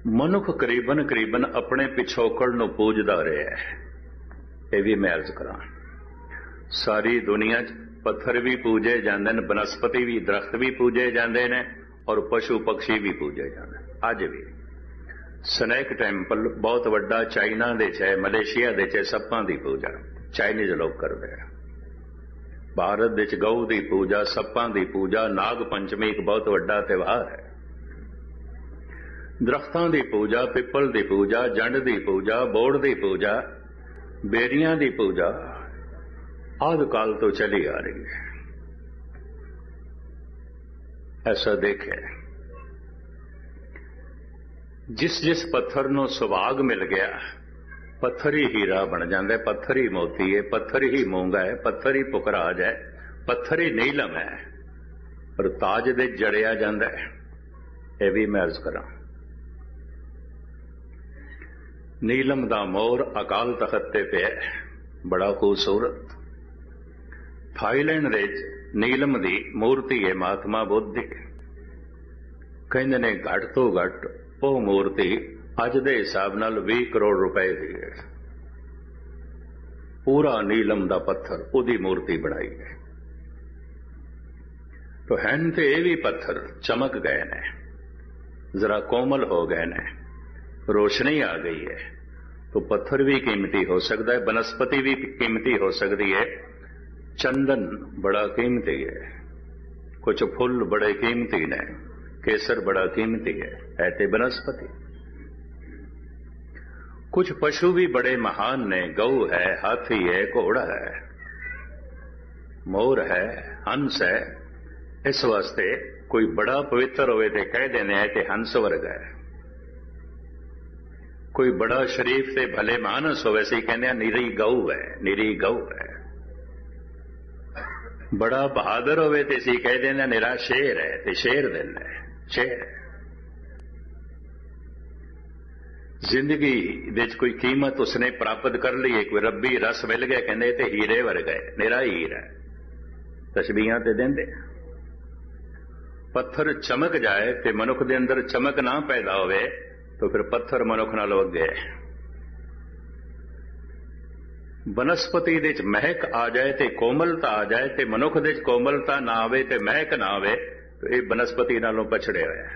ਮਨੁੱਖ ਕਰੀਬਨ ਕਰੀਬਨ ਆਪਣੇ ਪਿਛੋਕੜ ਨੂੰ ਪੂਜਦਾ ਰਿਹਾ ਹੈ। ਇਹ ਵੀ ਮੈਂ ਅਰਜ਼ ਕਰਾਂ, ਸਾਰੀ ਦੁਨੀਆ 'ਚ ਪੱਥਰ ਵੀ ਪੂਜੇ ਜਾਂਦੇ ਨੇ, ਬਨਸਪਤੀ ਵੀ, ਦਰਖਤ ਵੀ ਪੂਜੇ ਜਾਂਦੇ ਨੇ, ਔਰ ਪਸ਼ੂ ਪਕਸ਼ੀ ਵੀ ਪੂਜੇ ਜਾਂਦੇ ਨੇ। ਅੱਜ ਵੀ ਸਨੇਕ ਟੈਂਪਲ ਬਹੁਤ ਵੱਡਾ ਚਾਈਨਾ ਦੇ 'ਚ ਹੈ, ਮਲੇਸ਼ੀਆ ਦੇ 'ਚ ਸੱਪਾਂ ਦੀ ਪੂਜਾ ਚਾਈਨੀਜ਼ ਲੋਕ ਕਰਦੇ ਆ। ਭਾਰਤ ਦੇ 'ਚ ਗਊ ਦੀ ਪੂਜਾ, ਸੱਪਾਂ ਦੀ ਪੂਜਾ, ਨਾਗ ਪੰਚਮੀ ਇੱਕ ਬਹੁਤ ਵੱਡਾ ਤਿਉਹਾਰ ਹੈ। ਦਰਖਤਾਂ ਦੀ ਪੂਜਾ, ਪਿੱਪਲ ਦੀ ਪੂਜਾ, ਜੰਡ ਦੀ ਪੂਜਾ, ਬੋੜ ਦੀ ਪੂਜਾ, ਬੇਰੀਆਂ ਦੀ ਪੂਜਾ ਆਦਿ ਕਾਲ ਤੋਂ ਚਲੀ ਆ ਰਹੀ ਹੈ। ਐਸਾ ਦੇਖੇ, ਜਿਸ ਜਿਸ ਪੱਥਰ ਨੂੰ ਸੁਭਾਗ ਮਿਲ ਗਿਆ, ਪੱਥਰ ਹੀ ਹੀਰਾ ਬਣ ਜਾਂਦਾ, ਪੱਥਰ ਹੀ ਮੋਤੀ ਹੈ, ਪੱਥਰ ਹੀ ਮੂੰਗਾ ਹੈ, ਪੱਥਰ ਹੀ ਪੁਖਰਾਜ ਹੈ, ਪੱਥਰ ਹੀ ਨੀਲਮ ਹੈ, ਪਰ ਤਾਜ ਦੇ ਜੜਿਆ ਜਾਂਦਾ ਹੈ। ਇਹ ਵੀ ਮੈਂ ਅਰਜ਼ ਕਰਾਂ, ਨੀਲਮ ਦਾ ਮੋਰ ਅਕਾਲ ਤਖਤ ਤੇ ਪਿਆ, ਬੜਾ ਖੂਬਸੂਰਤ। ਥਾਈਲੈਂਡ ਦੇ ਨੀਲਮ ਦੀ ਮੂਰਤੀ ਹੈ ਮਹਾਤਮਾ ਬੁੱਧ ਦੀ। ਕਹਿੰਦੇ ਨੇ ਘੱਟ ਤੋਂ ਘੱਟ ਉਹ ਮੂਰਤੀ ਅੱਜ ਦੇ ਹਿਸਾਬ ਨਾਲ 20 ਕਰੋੜ ਰੁਪਏ ਦੀ ਹੈ। ਪੂਰਾ ਨੀਲਮ ਦਾ ਪੱਥਰ, ਉਹਦੀ ਮੂਰਤੀ ਬਣਾਈ ਹੈ। ਤੋ ਹਨ ਤੇ ਇਹ ਵੀ ਪੱਥਰ ਚਮਕ ਗਏ ਨੇ, ਜ਼ਰਾ ਕੋਮਲ ਹੋ ਗਏ ਨੇ, रोशनी आ गई है। तो पत्थर भी कीमती हो सकता है, बनस्पति भी कीमती हो सकती है, चंदन बड़ा कीमती है, कुछ फुल बड़े कीमती ने, केसर बड़ा कीमती है ते बनस्पति। कुछ पशु भी बड़े महान ने, गऊ है, हाथी है, घोड़ा है, मोर है, हंस है। इस वास्ते कोई बड़ा पवित्र होवे ते कह देने है ते हंस वर्ग है, कोई बड़ा शरीफ ते भले मानस होवे सी कहने निरी गऊ है, निरी गऊ है। बड़ा बहादुर होवे ते सी कह देने निरा शेर है ते शेर देने शेर है। जिंदगी दे कोई कीमत उसने प्राप्त कर ली है, कोई रब्बी रस मिल गया, कहते ते हीरे वर्ग है, निरा हीरा है। तशबीहां ते देंदे। पत्थर चमक जाए ते मनुख दे अंदर चमक ना पैदा होवे तो फिर पत्थर मनुख नाल वगे। बनस्पति दे महक आ जाए ते कोमलता आ जाए ते मनुख दे कोमलता ना आवे ते महक ना आवे तो ये बनस्पति नालों पछड़े होया।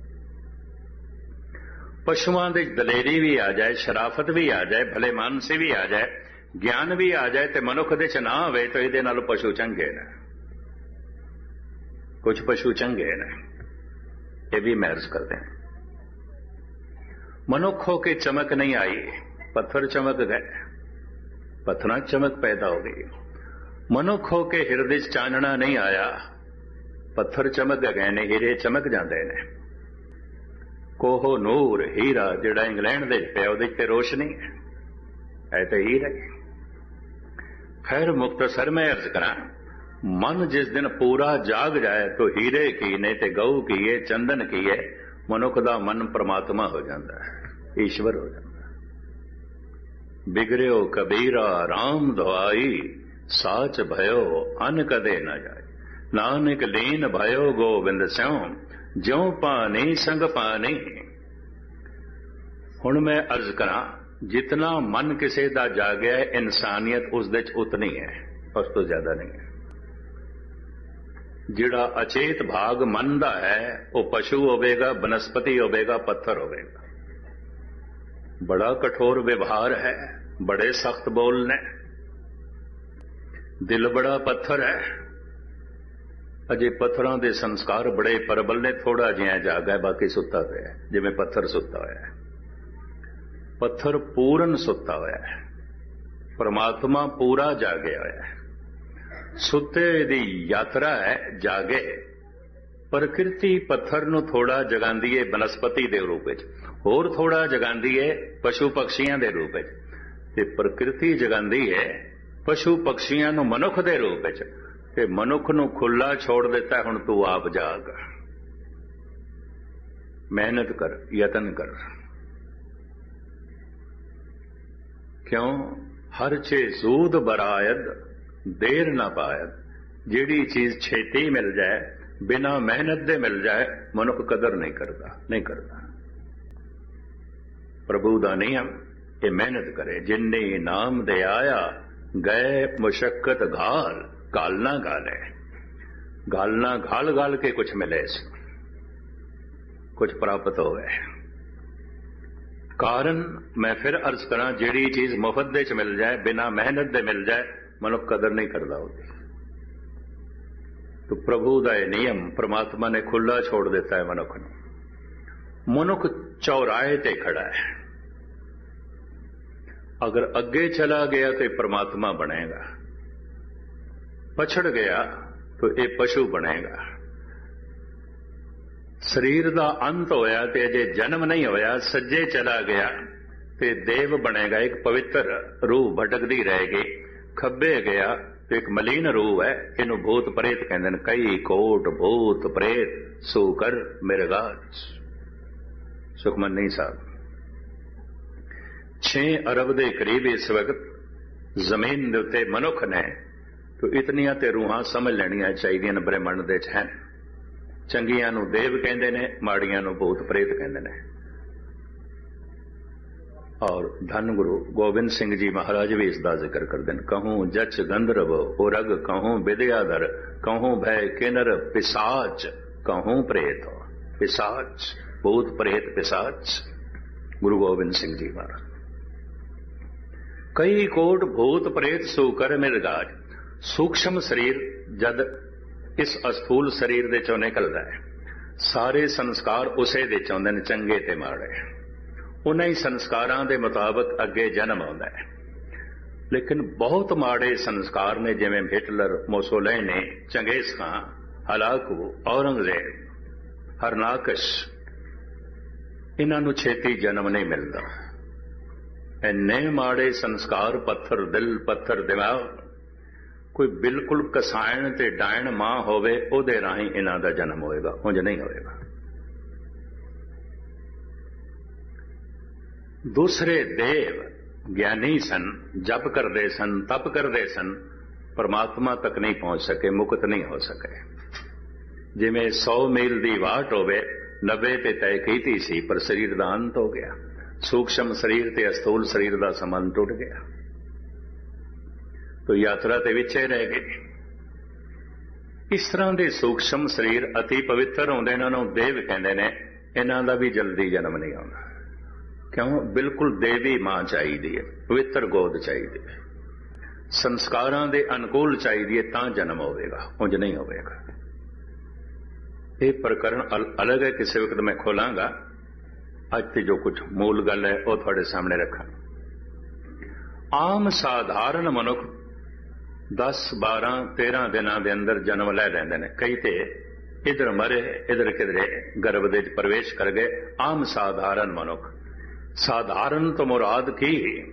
पशुओं दे दलेरी भी आ जाए, शराफत भी आ जाए, भले मानसी भी आ जाए, ज्ञान भी आ जाए ते मनुख दे ना आवे तो ये नालों पशु चंगे ने, कुछ पशु चंगे ने। ये भी महर्ज करते हैं। मनुखों की चमक नहीं आई, पत्थर चमक गए, पत्थर चमक पैदा हो गई। मनुखों के हृदय चानना नहीं आया, पत्थर चमक गए ने, हीरे चमक जाते ने। कोहो नूर हीरा जिहड़ा इंग्लैंड दे पिया उहदे ते रोशनी है ते हीरा। खैर मुख्तसर में अर्ज करा, मन जिस दिन पूरा जाग जाए तो हीरे की ने ते गऊ की है, चंदन की है, मनुख दा मन परमात्मा हो जाता है, ईश्वर हो जाता है। बिगड़ियो कबीरा राम दुआई, साच भयो अन कदे न जाए। नानक लीन भयो गोबिंद स्यों, ज्यों पानी संग पानी। हुण मैं अर्ज करा, जितना मन किसी दा जागया है, इंसानियत उस दे उतनी है, उस तो ज्यादा नहीं है। जिहड़ा अचेत भाग मन दा है वो पशु होवेगा, बनस्पति होवेगा, पत्थर होवेगा। बड़ा कठोर व्यवहार है, बड़े सख्त बोल ने, दिल बड़ा पत्थर है। अजे पत्थरों के संस्कार बड़े परबल ने, थोड़ा जिहा जागा है, बाकी सुता पिया है, जिवें पत्थर सुता होया है। पत्थर पूर्ण सुता होया है, परमात्मा पूरा जागया होया है। सुते दी यात्रा है, जागे। प्रकृति पत्थर नूं थोड़ा जगांदी है बनस्पति दे रूप विच, होर थोड़ा जगांदी है पशु पक्षियां दे रूप विच, ते प्रकृति जगांदी है पशु पक्षियां नूं मनुख दे रूप विच, ते मनुख नूं खुला छोड़ दिता। हुण तू आप जाग, मेहनत कर, यतन कर। क्यों? हर चे सूद बरायद देर ना पायद। जिहड़ी चीज छेती मिल जाए, बिना मेहनत दे मिल जाए, मनुख कदर नहीं करता, नहीं करता। प्रभु दा नियम ये मेहनत करे। जिन्ने नाम दे आया गए मुशक्कत घाल, घालना घाले, घालना घाल घाल के कुछ मिले, कुछ प्राप्त होवे। कारण मैं फिर अर्ज करा, जेड़ी चीज मुफ्त दे च मिल जाए, बिना मेहनत दे मिल जाए, मनुख कदर नहीं करता होती। तो प्रभु का यह नियम परमात्मा ने खुला छोड़ देता है मनुख ने। मनुख चौराहे ते खड़ा है, अगर अगे चला गया तो परमात्मा बनेगा, पछड़ गया तो ये पशु बनेगा। शरीर का अंत होया ते अजे जन्म नहीं होया, सज्जे चला गया ते देव बनेगा, एक पवित्र रूह भटकती रहेगी। खब्बे गया तो एक मलीन रूह है, इनू भूत प्रेत कहते हैं। कई कोट भूत प्रेत सूकर मिर्गाज। सुखमनी साहब 6 अरब के करीब इस वक्त जमीन के उत्ते मनुख ने, तो इतनियां ते रूहां समझ लेनियां चाहिए ब्रह्मंड दे च हैं। चंगियां नू देव कहते हैं, माड़ियां नू भूत प्रेत कहते हैं। और धन गुरु गोबिंद सिंह जी महाराज भी इसका जिक्र करते हैं। कहूं जच गंधर्व उरग, कहूं विद्याधर, कहूं भय किन्नर पिशाच, कहूं प्रेत पिशाच, भूत प्रेत पिशाच। गुरु गोबिंद सिंह जी महाराज। कई कोट भूत प्रेत सूकर मिर्गाज। सूक्ष्म शरीर जद इस अस्थूल शरीर दे चों निकलदा है, सारे संस्कार उसे दे चौंदे ने, चंगे ते माड़े। उन्हीं संस्कारां दे मुताबिक अगे जन्म आउंदा है। लेकिन बहुत माड़े संस्कार ने, जिवें हिटलर, मोसोलिनी, चंगेज खां, हलाकू, औरंगजेब, हरनाकश, इन्हां नूं छेती जन्म नहीं मिलता। इन्ने माड़े संस्कार, पत्थर दिल, पत्थर दिमाग। कोई बिल्कुल कसायण ते डायण मां होवे, ओदे राही इन्हां दा जन्म होएगा, उंज नहीं होएगा। दूसरे देव ज्ञानी सन, जप करते सन, तप करते सन, परमात्मा तक नहीं पहुंच सके, मुक्त नहीं हो सके। जिवें 100 मील की वाट होवे, 90 ते तय कीती सी, पर शरीर का अंत हो गया। सूक्ष्म शरीर ते अस्थूल शरीर का संबंध टूट गया, तो यात्रा ते विचे रह गई। इस तरह के सूक्ष्म शरीर अति पवित्र होंदे, इन्हां नूं देव कहंदे ने। इन्हां दा भी जल्दी जन्म नहीं आउंदा। क्यों? बिल्कुल देवी मां चाहिदी है, पवित्र गोद चाहिदी है, संस्कारां दे अनुकूल चाहिदी है, तां जन्म होवेगा, उंज नहीं होवेगा। ये प्रकरण अलग है, किसी वक्त मैं खोलांगा। अज ते जो कुछ मूल गल है वह तुहाडे सामने रखा। आम साधारण मनुख 10, 12, 13 दिनों के अंदर जन्म लै लैंदे ने। कई ते इधर मरे, इधर किधरे गर्भ दे प्रवेश कर गए। आम साधारण मनुख। साधारण तो मुराद की,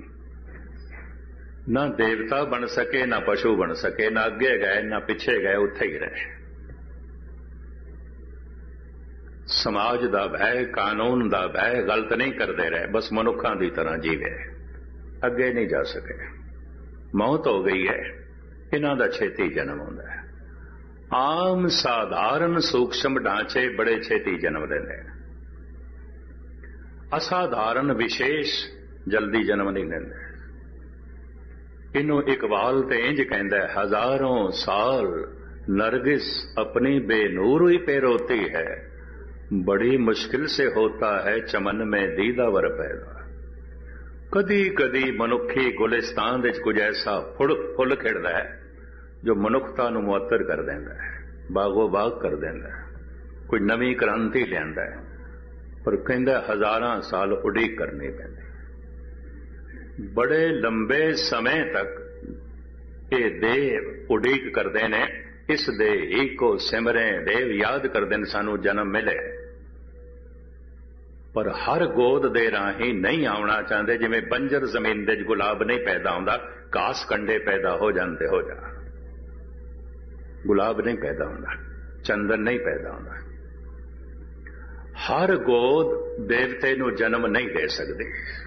ना देवता बन सके, ना पशु बन सके, ना अगे गए ना पीछे गए, उत्थे ही रहे। समाज दा भय, कानून दा भय, गलत नहीं करते रहे, बस मनुखों की तरह जीवे, अगे नहीं जा सके। मौत हो गई है, इन्हां दा छेती जन्म होंदा है। आम साधारण सूक्ष्म ढांचे बड़े छेती जन्म लेंदे हैं। असाधारण विशेष जल्दी जन्म नहीं लेंदे। इनू इकबाल ते इंज कहंदा है, हजारों साल नरगिस अपनी बेनूर ही पे रोती है, बड़ी मुश्किल से होता है चमन में दीदावर पैदा। कदी कदी मनुखी गुलिस्तान विच कुछ ऐसा फुल खिड़दा है जो मनुखता नूं मुअत्तर कर देंदा है, बागो बाग कर देंदा है, कोई नवी क्रांति लियांदा है। पर कहंदा हजारां साल उड़ीक करनी पैंदी। बड़े लंबे समय तक ये देव उड़ीक करते ने, इस देही को सिमरें, देव याद करते हैं सानू जन्म मिले। पर हर गोद दे राही नहीं आना चाहते। जिवें बंजर जमीन दे गुलाब नहीं पैदा होंदा, घास कंडे पैदा हो जाते हो जा, गुलाब नहीं पैदा होंदा, चंदन नहीं पैदा होंदा। हर गोद देवते नू जन्म नहीं दे सकती।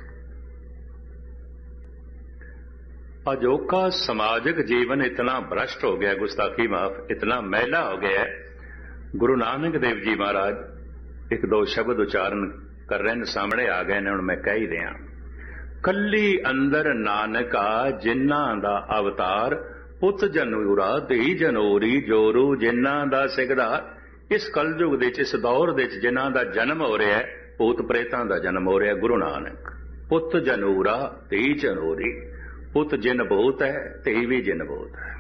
अजोका समाजिक जीवन इतना भ्रष्ट हो गया, गुस्ताखी माफ, इतना मैला हो गया है। गुरु नानक देव जी महाराज एक दो शब्द उच्चारण कर रहे ने, सामने आ गए ने, हुण मैं कह ही दिया। कल्ली अंदर नानका जिन्ना दा अवतार, पुत जनूरा धी जनोरी जोरू जिन्ना दा सिकदार। इस कलयुग दे इस दौर दे जिन्हां दा जन्म हो रहा है, भूत प्रेतां दा जन्म हो रहा। गुरु नानक पुत जनूरा धी जनोरी, पुत जिन भूत है धी भी जिन भूत है।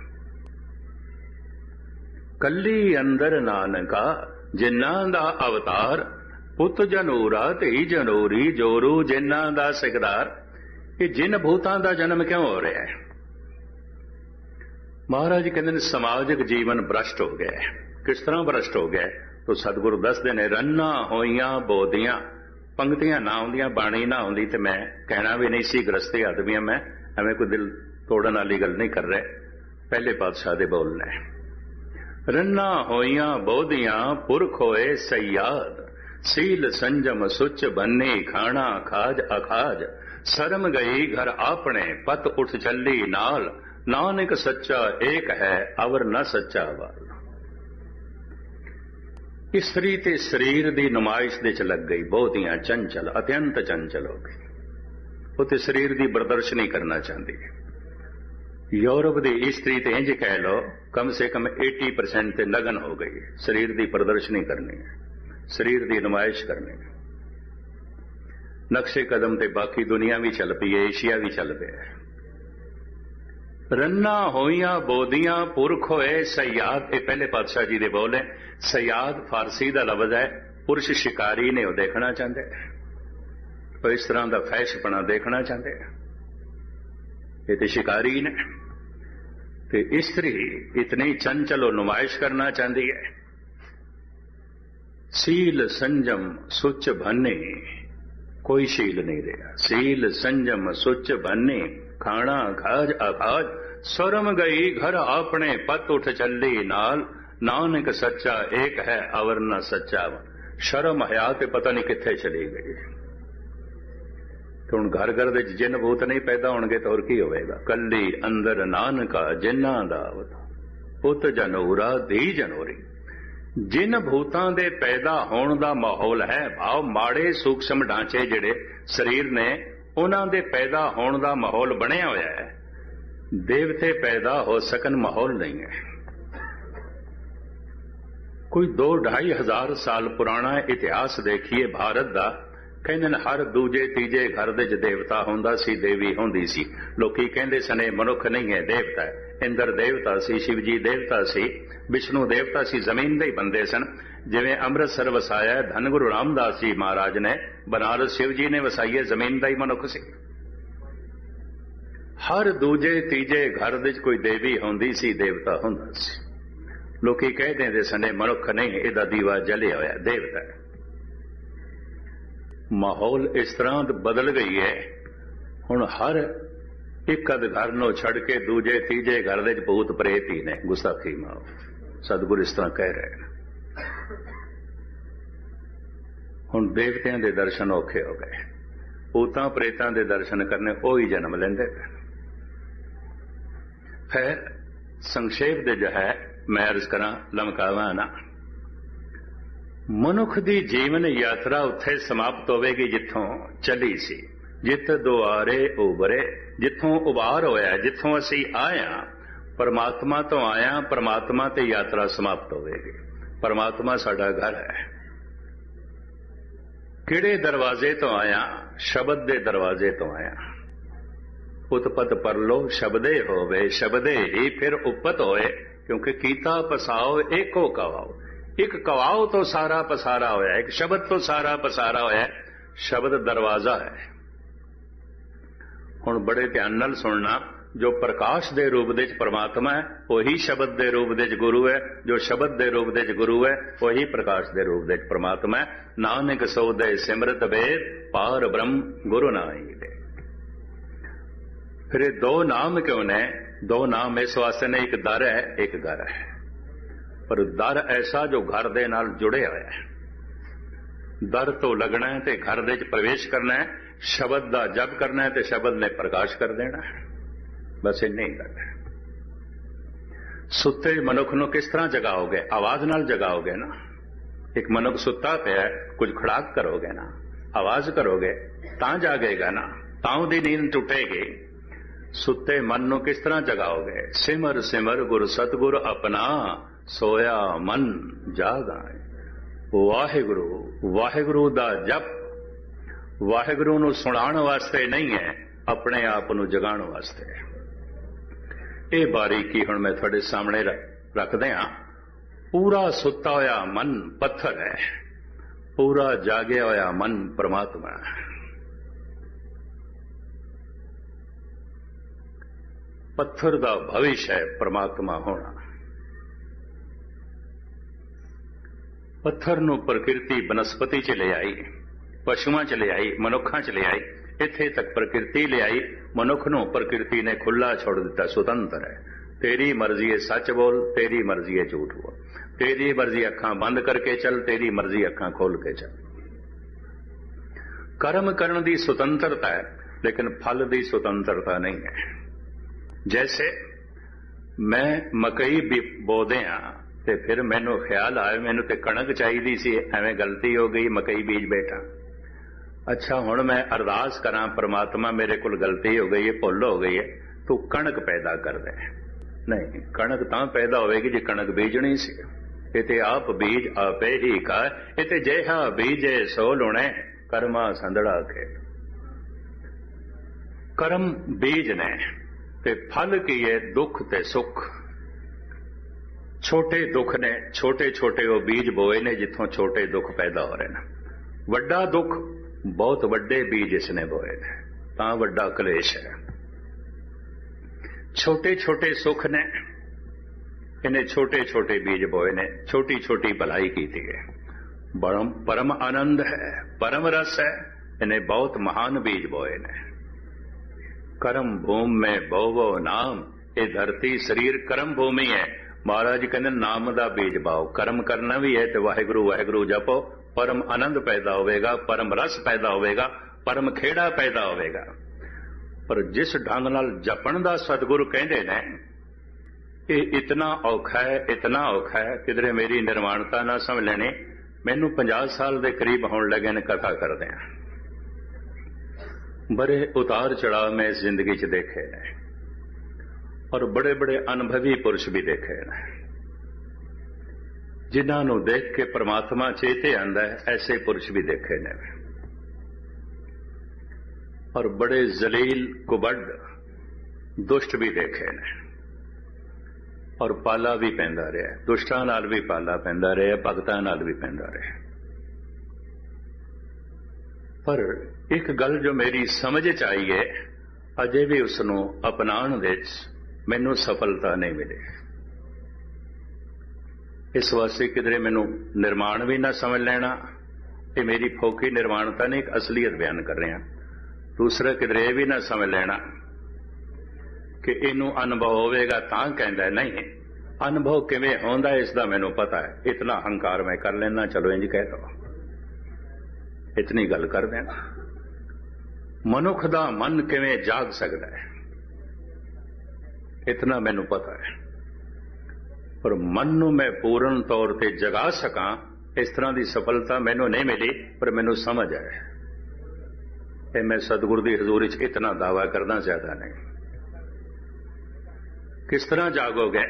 कल्ली अंदर नानका जिन्ना दा अवतार, पुत जनूरा धी जनोरी जोरू जिन्ना दा सिकदार। ये जिन भूतां दा जन्म क्यों हो रहा है? महाराज कहते हैं समाजिक जीवन भ्रष्ट हो गया है। किस तरह भ्रष्ट हो गया? तो सतगुरु दसदे ने, रन्ना होइयां बोदियां, पंक्तियां ना आउंदियां, बाणी ना आउंदी ते मैं कहना भी नहीं सी, गृहस्थी आदमी मैं एवें कोई दिल तोड़न वाली गल नहीं कर रहे। पहले पातशाह दे बोल ने, रन्ना होइयां बोदियां पुरख होए सयाद, सील संजम सुच बन्नी खाना खाज अखाज। शर्म गई घर आपने पत उठ चली नाल, नानक सच्चा एक है अवर न सच्चा वाल। स्त्री ते शरीर की नुमाइश दे च लग गई, बहुतियां चंचल, अत्यंत चंचल हो गई। वो तो शरीर की प्रदर्शनी करना चाहती है। यूरोप की स्त्री तो इंज कह लो कम से कम 80% ते लगन हो गई, शरीर की प्रदर्शनी करनी है, शरीर की नुमाइश करनी है। नक्शे कदम ते बाकी दुनिया भी चल पई है, एशिया भी चल पिया। रन्ना होइयां बोदियां पुरख होए सयाद, ये पहले पातशाह जी दे बोल है। सयाद फारसी का लफ्ज है, पुरुष शिकारी ने वो देखना चाहते, तो इस तरह का फैशपना देखना चाहते, ये तो शिकारी ने। तो स्त्री इतनी चंचल और नुमाइश करना चाहती है। सील संजम सुच भन्ने, कोई शील नहीं रहा। सील संजम सुच भन्ने खाना खाज अखाज। शर्म गई घर आपने पत उठ चली नाल, नानक सच्चा एक है अवर न सच्चा। शर्म हया ते पता नहीं किथे चली गई। तो हुण घर घर दे जिन भूत नहीं पैदा होणगे तो और की होवेगा? कल्ली अंदर नानका जिन्ना दा अवतार, पुत जनूरा धी जनोरी। जिन भूतां दे पैदा होण दा माहौल है, भाव माड़े सूक्ष्म ढांचे जिहड़े शरीर ने, उन्हां दे पैदा होण दा माहौल बनिया होया है। देवते पैदा हो सकन माहौल नहीं है। कोई 2-2.5 हजार साल पुराना इतिहास देखिए भारत दा, कहंदे ने हर दूजे तीजे घर दे देवता होंदा सी, देवी होंदी सी। लोकी कहंदे सने मनुख नहीं है, देवता है। इंद्र देवता सी, शिवजी देवता सी, विष्णु देवता सी, जमीन दे ही बंदे सन। जिवें अमृतसर वसाया धन गुरु रामदास जी महाराज ने, बनारस शिव जी ने वसाई, जमीन दा ही मनुख सी। हर दूजे तीजे घर दे कोई देवी होंदी सी, देवता होंदा सी। लोकी कह देंदे सने मनुख नहीं, इहदा दीवा जलिया होया, देवता है। माहौल इस तरह बदल गई है, हुण हर एक अद घर नो छड़ के दूजे तीजे घर दे भूत प्रेत ही ने, गुस्ताखी माओ। सतगुरु इस तरह कह रहे हैं। हुण देवतियां दे दर्शन औखे हो गए, भूतां प्रेतां दे दर्शन करने ओ ही जन्म लेंदे। खैर संक्षेप दे जो है मैं अर्ज करा, लमकावा ना। मनुख दी जीवन यात्रा उत्थे समाप्त होवेगी जिथों चली सी। जित दुआरे उबरे, जिथों उबार होया, जिथों असी आया परमात्मा तो आया, परमात्मा ते यात्रा समाप्त होवेगी। परमात्मा साडा घर है। किहड़े दरवाजे तो आया? शब्द दे दरवाजे तो आया। उत्पत परलो शब्दे होवे, शब्दे ही फिर उपत होए। क्योंकि कीता पसाओ एको कवाओ, एक कवाओ तो सारा पसारा होया, एक शब्द तो सारा पसारा होया। शब्द दरवाजा है। हुण बड़े ध्यान नाल सुनना, जो प्रकाश दे रूप दे परमात्मा है वही शब्द दे रूप दे गुरु है, जो शब्द दे रूप दे गुरु है वही प्रकाश दे रूप दे परमात्मा है। नानक सो दे सिमरत भेद, पार ब्रह्म गुरु नाई दे। फिर दो नाम क्यों ने? दो नाम इस वास्ते ने, एक दर है एक घर है। पर दर ऐसा जो घर दे नाल जुड़े होया है। दर तो लगना है ते घर दे प्रवेश करना है, शब्द दा जप करना है ते शब्द ने प्रकाश कर देना है। बस इन्ना ही लगता है। सुते मनुख नूं किस तरह जगाओगे? आवाज नाल जगाओगे ना। एक मनुख सुता पिया, कुछ खड़ाक करोगे ना, ਆਵਾਜ਼ ਕਰੋਗੇ ਤਾਂ ਜਾਗੇਗਾ ਨਾ, ਤਾਂ ਉਹਦੀ ਨੀਂਦ ਟੁੱਟੇਗੀ। ਸੁੱਤੇ ਮਨ ਨੂੰ ਕਿਸ ਤਰ੍ਹਾਂ ਜਗਾਓਗੇ? ਸਿਮਰ ਸਿਮਰ ਗੁਰ ਸਤਿਗੁਰ ਆਪਣਾ, ਸੋਇਆ ਮਨ ਜਾਗਾਏ। ਵਾਹਿਗੁਰੂ ਵਾਹਿਗੁਰੂ ਦਾ ਜਪ ਵਾਹਿਗੁਰੂ ਨੂੰ ਸੁਣਾਉਣ ਵਾਸਤੇ ਨਹੀਂ ਹੈ, ਆਪਣੇ ਆਪ ਨੂੰ ਜਗਾਉਣ ਵਾਸਤੇ। ਇਹ ਬਾਰੀਕੀ ਹੁਣ ਮੈਂ ਤੁਹਾਡੇ ਸਾਹਮਣੇ ਰੱਖਦੇ ਹਾਂ। ਪੂਰਾ ਸੁੱਤਾ ਹੋਇਆ ਮਨ ਪੱਥਰ ਹੈ, ਪੂਰਾ ਜਾਗਿਆ ਹੋਇਆ ਮਨ ਪ੍ਰਮਾਤਮਾ ਹੈ। ਪੱਥਰ ਦਾ ਭਵਿਸ਼ ਹੈ ਪ੍ਰਮਾਤਮਾ ਹੋਣਾ। ਪੱਥਰ ਨੂੰ ਪ੍ਰਕਿਰਤੀ ਬਨਸਪਤੀ ਚ ਲੈ ਆਈ, ਪਸ਼ੂਆਂ ਚ ਲੈ ਆਈ, ਮਨੁੱਖਾਂ ਚ ਲੈ ਆਈ, ਇੱਥੇ ਤੱਕ ਪ੍ਰਕਿਰਤੀ ਲੈ ਆਈ। ਮਨੁੱਖ ਨੂੰ ਪ੍ਰਕਿਰਤੀ ਨੇ ਖੁੱਲਾ ਛੋੜ ਦਿੱਤਾ, ਸੁਤੰਤਰ ਹੈ। ਤੇਰੀ ਮਰਜ਼ੀ ਹੈ ਸੱਚ ਬੋਲ, ਤੇਰੀ ਮਰਜ਼ੀ ਹੈ ਝੂਠ ਬੋਲ, ਤੇਰੀ ਮਰਜ਼ੀ ਅੱਖਾਂ ਬੰਦ ਕਰਕੇ ਚੱਲ, ਤੇਰੀ ਮਰਜ਼ੀ ਅੱਖਾਂ ਖੋਲ ਕੇ ਚੱਲ। ਕਰਮ ਕਰਨ ਦੀ ਸੁਤੰਤਰਤਾ ਹੈ, ਲੇਕਿਨ ਫਲ ਦੀ ਸੁਤੰਤਰਤਾ ਨਹੀਂ ਹੈ। ਜੈਸੇ ਮੈਂ ਮਕਈ ਵੀ ਬੋਦੇ ਆ ਤੇ ਫਿਰ ਮੈਨੂੰ ਖਿਆਲ ਆਇਆ ਮੈਨੂੰ ਤੇ ਕਣਕ ਚਾਹੀਦੀ ਸੀ, ਐਵੇਂ ਗਲਤੀ ਹੋ ਗਈ, ਮਕਈ ਬੀਜ ਬੈਠਾ। ਅੱਛਾ ਹੁਣ ਮੈਂ ਅਰਦਾਸ ਕਰਾਂ, ਪ੍ਰਮਾਤਮਾ ਮੇਰੇ ਕੋਲ ਗਲਤੀ ਹੋ ਗਈ ਹੈ, ਭੁੱਲ ਹੋ ਗਈ ਹੈ, ਤੂੰ ਕਣਕ ਪੈਦਾ ਕਰ ਦੇ। ਨਹੀਂ, ਕਣਕ ਤਾਂ ਪੈਦਾ ਹੋਵੇਗੀ ਜੇ ਕਣਕ ਬੀਜਣੀ ਸੀ। ਇਹ ਤੇ ਆਪ ਬੀਜ ਆਪੇ ਹੀ ਕਾ, ਇਹ ਤੇ ਜਿਹਾ ਬੀਜੇ ਸੋ ਲੁਣੇ, ਕਰਮਾ ਸੰਦੜਾ ਕੇ। ਕਰਮ ਬੀਜ ਨੇ ਤੇ ਫਲ ਕੀ ਹੈ? ਦੁੱਖ ਤੇ ਸੁੱਖ। ਛੋਟੇ ਦੁੱਖ ਨੇ, ਛੋਟੇ ਛੋਟੇ ਉਹ ਬੀਜ ਬੋਏ ਨੇ ਜਿੱਥੋਂ ਛੋਟੇ ਦੁੱਖ ਪੈਦਾ ਹੋ ਰਹੇ ਨੇ। ਵੱਡਾ ਦੁੱਖ ਬਹੁਤ ਵੱਡੇ ਬੀਜ ਇਸ ਨੇ ਬੋਏ ਨੇ, ਤਾਂ ਵੱਡਾ ਕਲੇਸ਼ ਹੈ। ਛੋਟੇ ਛੋਟੇ ਸੁੱਖ ਨੇ, ਇਹਨੇ ਛੋਟੇ ਛੋਟੇ ਬੀਜ ਬੋਏ ਨੇ, ਛੋਟੀ ਛੋਟੀ ਭਲਾਈ ਕੀਤੀ ਹੈ। ਪਰਮ ਆਨੰਦ ਹੈ, ਪਰਮ ਰਸ ਹੈ, ਇਹਨੇ ਬਹੁਤ ਮਹਾਨ ਬੀਜ ਬੋਏ ਨੇ। ਕਰਮ ਭੂਮ ਮੈਂ ਬੋਵੋ ਨਾਮ, ਇਹ ਧਰਤੀ ਸਰੀਰ ਕਰਮ ਭੂਮੀ ਹੈ। ਮਹਾਰਾਜ ਕਹਿੰਦੇ ਨਾਮ ਦਾ ਬੀਜ ਬਾਓ, ਕਰਮ ਕਰਨਾ ਵੀ ਹੈ ਤੇ ਵਾਹਿਗੁਰੂ ਵਾਹਿਗੁਰੂ ਜਪੋ, ਪਰਮ ਆਨੰਦ ਪੈਦਾ ਹੋਵੇਗਾ, ਪਰਮ ਰਸ ਪੈਦਾ ਹੋਵੇਗਾ, ਪਰਮ ਖੇੜਾ ਪੈਦਾ ਹੋਵੇਗਾ। ਪਰ ਜਿਸ ਢੰਗ ਨਾਲ ਜਪਣ ਦਾ ਸਤਿਗੁਰੂ ਕਹਿੰਦੇ ਨੇ, ਇਹ ਇਤਨਾ ਔਖਾ ਹੈ, ਇਤਨਾ ਔਖਾ ਹੈ, ਕਿਧਰੇ ਮੇਰੀ ਨਿਰਵਾਣਤਾ ਨਾ ਸਮਝ ਲੈਣੀ। ਮੈਨੂੰ 50 ਸਾਲ ਦੇ ਕਰੀਬ ਹੋਣ ਲੱਗੇ ਨੇ ਕਥਾ ਕਰਦੇ ਆ। ਬੜੇ ਉਤਾਰ ਚੜਾਅ ਮੈਂ ਇਸ ਜ਼ਿੰਦਗੀ 'ਚ ਦੇਖੇ ਨੇ, ਔਰ ਬੜੇ ਬੜੇ ਅਨੁਭਵੀ ਪੁਰਸ਼ ਵੀ ਦੇਖੇ ਨੇ, ਜਿਨ੍ਹਾਂ ਨੂੰ ਦੇਖ ਕੇ ਪ੍ਰਮਾਤਮਾ ਚੇਤੇ ਆਉਂਦਾ ਹੈ। ਐਸੇ ਪੁਰਸ਼ ਵੀ ਦੇਖੇ ਨੇ, ਔਰ ਬੜੇ ਜ਼ਲੀਲ ਕੁਬੱਡ ਦੁਸ਼ਟ ਵੀ ਦੇਖੇ ਨੇ, ਔਰ ਪਾਲਾ ਵੀ ਪੈਂਦਾ ਰਿਹਾ। ਦੁਸ਼ਟਾਂ ਨਾਲ ਵੀ ਪਾਲਾ ਪੈਂਦਾ ਰਿਹਾ, ਭਗਤਾਂ ਨਾਲ ਵੀ ਪੈਂਦਾ ਰਿਹਾ। ਪਰ ਇੱਕ ਗੱਲ ਜੋ ਮੇਰੀ ਸਮਝ 'ਚ ਆਈ ਹੈ, ਅਜੇ ਵੀ ਉਸ ਨੂੰ ਅਪਣਾਉਣ ਵਿੱਚ ਮੈਨੂੰ ਸਫਲਤਾ ਨਹੀਂ ਮਿਲੀ। ਇਸ ਵਾਸਤੇ ਕਿਧਰੇ ਮੈਨੂੰ ਨਿਰਮਾਣ ਵੀ ਨਾ ਸਮਝ ਲੈਣਾ, ਇਹ ਮੇਰੀ ਫੋਕੀ ਨਿਰਮਾਣਤਾ ਨੇ ਇੱਕ ਅਸਲੀਅਤ ਬਿਆਨ ਕਰ ਰਿਹਾ। ਦੂਸਰਾ ਕਿਧਰੇ ਇਹ ਵੀ ਨਾ ਸਮਝ ਲੈਣਾ ਕਿ ਇਹਨੂੰ ਅਨੁਭਵ ਹੋਵੇਗਾ ਤਾਂ ਕਹਿੰਦਾ, ਨਹੀਂ, ਅਨੁਭਵ ਕਿਵੇਂ ਹੁੰਦਾ ਇਸ ਦਾ ਮੈਨੂੰ ਪਤਾ ਹੈ। ਇਤਨਾ ਹੰਕਾਰ ਮੈਂ ਕਰ ਲੈਣਾ, ਚਲੋ ਇੰਜ ਕਹਿ ਦੋ, ਇਤਨੀ ਗੱਲ ਕਰ ਦੇਣਾ। ਮਨੁੱਖ ਦਾ ਮਨ ਕਿਵੇਂ ਜਾਗ ਸਕਦਾ ਹੈ, ਇਤਨਾ ਮੈਨੂੰ ਪਤਾ ਹੈ। ਪਰ ਮਨ ਨੂੰ ਮੈਂ ਪੂਰਨ ਤੌਰ ਤੇ ਜਗਾ ਸਕਾਂ, ਇਸ ਤਰ੍ਹਾਂ ਦੀ ਸਫਲਤਾ ਮੈਨੂੰ ਨਹੀਂ ਮਿਲੀ, ਪਰ ਮੈਨੂੰ ਸਮਝ ਹੈ। ਇਹ ਮੈਂ ਸਤਿਗੁਰੂ ਦੀ ਹਜ਼ੂਰੀ 'ਚ ਇਤਨਾ ਦਾਵਾ ਕਰਦਾ, ਜ਼ਿਆਦਾ ਨਹੀਂ। ਕਿਸ ਤਰ੍ਹਾਂ ਜਾਗੋਗੇ?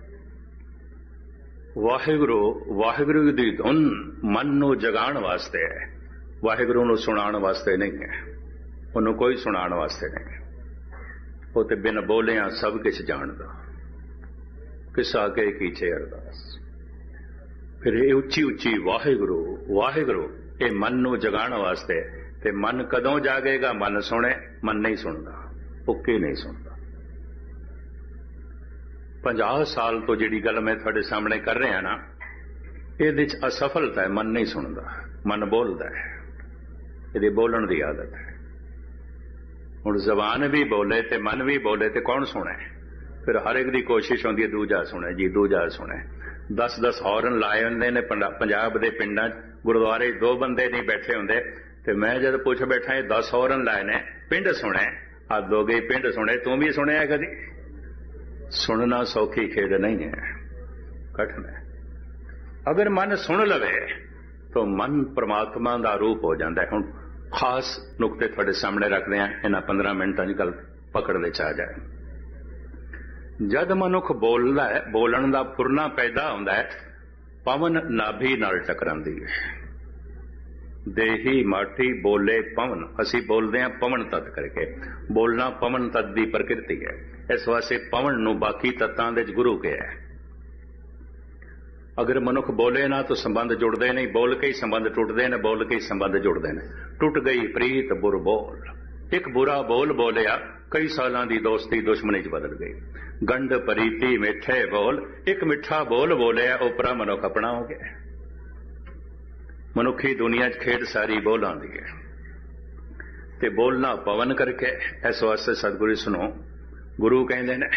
ਵਾਹਿਗੁਰੂ ਵਾਹਿਗੁਰੂ ਦੀ ਧੁਨ ਮਨ ਨੂੰ ਜਗਾਉਣ ਵਾਸਤੇ ਹੈ, ਵਾਹਿਗੁਰੂ ਨੂੰ ਸੁਣਾਉਣ ਵਾਸਤੇ ਨਹੀਂ ਹੈ। ਉਹਨੂੰ ਕੋਈ ਸੁਣਾਉਣ ਵਾਸਤੇ ਨਹੀਂ। ਉਹ ਤੇ ਬਿਨ ਬੋਲਿਆਂ ਸਭ ਕੁਝ ਜਾਣਦਾ, ਕਿਸਾ ਕੇ ਕੀਚੇ ਅਰਦਾਸ। ਫਿਰ ਇਹ ਉੱਚੀ ਉੱਚੀ ਵਾਹਿਗੁਰੂ ਵਾਹਿਗੁਰੂ, ਇਹ ਮਨ ਨੂੰ ਜਗਾਉਣ ਵਾਸਤੇ। ਤੇ ਮਨ ਕਦੋਂ ਜਾਗੇਗਾ? ਮਨ ਸੁਣੇ, ਮਨ ਨਹੀਂ ਸੁਣਦਾ, ਉੱਕੇ ਨਹੀਂ ਸੁਣਦਾ। 50 ਸਾਲ ਤੋਂ ਜਿਹੜੀ ਗੱਲ ਮੈਂ ਤੁਹਾਡੇ ਸਾਹਮਣੇ ਕਰ ਰਿਹਾ ਨਾ, ਇਹਦੇ 'ਚ ਅਸਫਲਤਾ ਹੈ। ਮਨ ਨਹੀਂ ਸੁਣਦਾ, ਮਨ ਬੋਲਦਾ ਹੈ, ਇਹਦੇ ਬੋਲਣ ਦੀ ਆਦਤ ਹੈ। ਹੁਣ ਜ਼ਬਾਨ ਵੀ ਬੋਲੇ ਤੇ ਮਨ ਵੀ ਬੋਲੇ ਤੇ ਕੌਣ ਸੁਣੇ? ਫਿਰ ਹਰ ਇੱਕ ਦੀ ਕੋਸ਼ਿਸ਼ ਹੁੰਦੀ ਹੈ ਦੂਜਾ ਸੁਣੇ ਜੀ, ਦੂਜਾ ਸੁਣੇ। 10-10 ਹੌਰਨ ਲਾਏ ਹੁੰਦੇ ਨੇ ਪੰਜਾਬ ਦੇ ਪਿੰਡਾਂ 'ਚ। ਗੁਰਦੁਆਰੇ 2 ਬੰਦੇ ਨਹੀਂ ਬੈਠੇ ਹੁੰਦੇ, ਤੇ ਮੈਂ ਜਦ ਪੁੱਛ ਬੈਠਾ ਇਹ 10 ਹੌਰਨ ਲਾਏ ਨੇ, ਪਿੰਡ ਸੁਣੇ, ਹੱਦ ਹੋ ਗਈ, ਪਿੰਡ ਸੁਣੇ। ਤੂੰ ਵੀ ਸੁਣਿਆ ਕਦੀ? ਸੁਣਨਾ ਸੌਖੀ ਖੇਡ ਨਹੀਂ ਹੈ, ਕਠਿਨ ਹੈ। ਅਗਰ ਮਨ ਸੁਣ ਲਵੇ ਤਾਂ ਮਨ ਪ੍ਰਮਾਤਮਾ ਦਾ ਰੂਪ ਹੋ ਜਾਂਦਾ ਹੈ। ਹੁਣ ਖਾਸ ਨੁਕਤੇ ਤੁਹਾਡੇ ਸਾਹਮਣੇ ਰੱਖਦੇ ਹਾਂ, ਇਹਨਾਂ 15 ਮਿੰਟਾਂ ਦੀ ਗੱਲ ਪਕੜ ਦੇ ਚ ਆ ਜਾਏ। ਜਦ ਮਨੁੱਖ ਬੋਲਦਾ ਹੈ, ਬੋਲਣ ਦਾ ਫੁਰਨਾ ਪੈਦਾ ਹੁੰਦਾ ਹੈ, ਪਵਨ ਨਾਭੀ ਨਾਲ ਟਕਰਾਉਂਦੀ ਹੈ। ਦੇਹੀ ਮਾਠੀ ਬੋਲੇ ਪਵਨ, ਅਸੀਂ ਬੋਲਦੇ ਹਾਂ ਪਵਨ ਤੱਤ ਕਰਕੇ। ਬੋਲਣਾ ਪਵਨ ਤੱਤ ਦੀ ਪ੍ਰਕਿਰਤੀ ਹੈ, ਇਸ ਵਾਸਤੇ ਪਵਨ ਨੂੰ ਬਾਕੀ ਤੱਤਾਂ ਦੇ ਗੁਰੂ ਕਿਹਾ ਹੈ। ਅਗਰ ਮਨੁੱਖ ਬੋਲੇ ਨਾ ਤਾਂ ਸੰਬੰਧ ਜੁੜਦੇ ਨਹੀਂ, ਬੋਲ ਕੇ ਹੀ ਸੰਬੰਧ ਟੁੱਟਦੇ ਨੇ, ਬੋਲ ਕੇ ਹੀ ਸੰਬੰਧ ਜੁੜਦੇ ਨੇ। ਟੁੱਟ ਗਈ ਪ੍ਰੀਤ ਬੁਰ ਬੋਲ, ਇੱਕ ਬੁਰਾ ਬੋਲ ਬੋਲਿਆ, ਕਈ ਸਾਲਾਂ ਦੀ ਦੋਸਤੀ ਦੁਸ਼ਮਣੀ ਚ ਬਦਲ ਗਈ। ਗੰਢ ਪਰੀਤੀ ਮਿੱਠੇ ਬੋਲ, ਇੱਕ ਮਿੱਠਾ ਬੋਲ ਬੋਲਿਆ, ਉਪਰਾ ਮਨੁੱਖ ਆਪਣਾ ਹੋ ਗਿਆ। ਮਨੁੱਖੀ ਦੁਨੀਆ 'ਚ ਖੇਡ ਸਾਰੀ ਬੋਲਾਂ ਦੀ ਹੈ, ਤੇ ਬੋਲਣਾ ਪਵਨ ਕਰਕੇ। ਇਸ ਵਾਸਤੇ ਸਤਿਗੁਰੂ ਸੁਣੋ, ਗੁਰੂ ਕਹਿੰਦੇ ਨੇ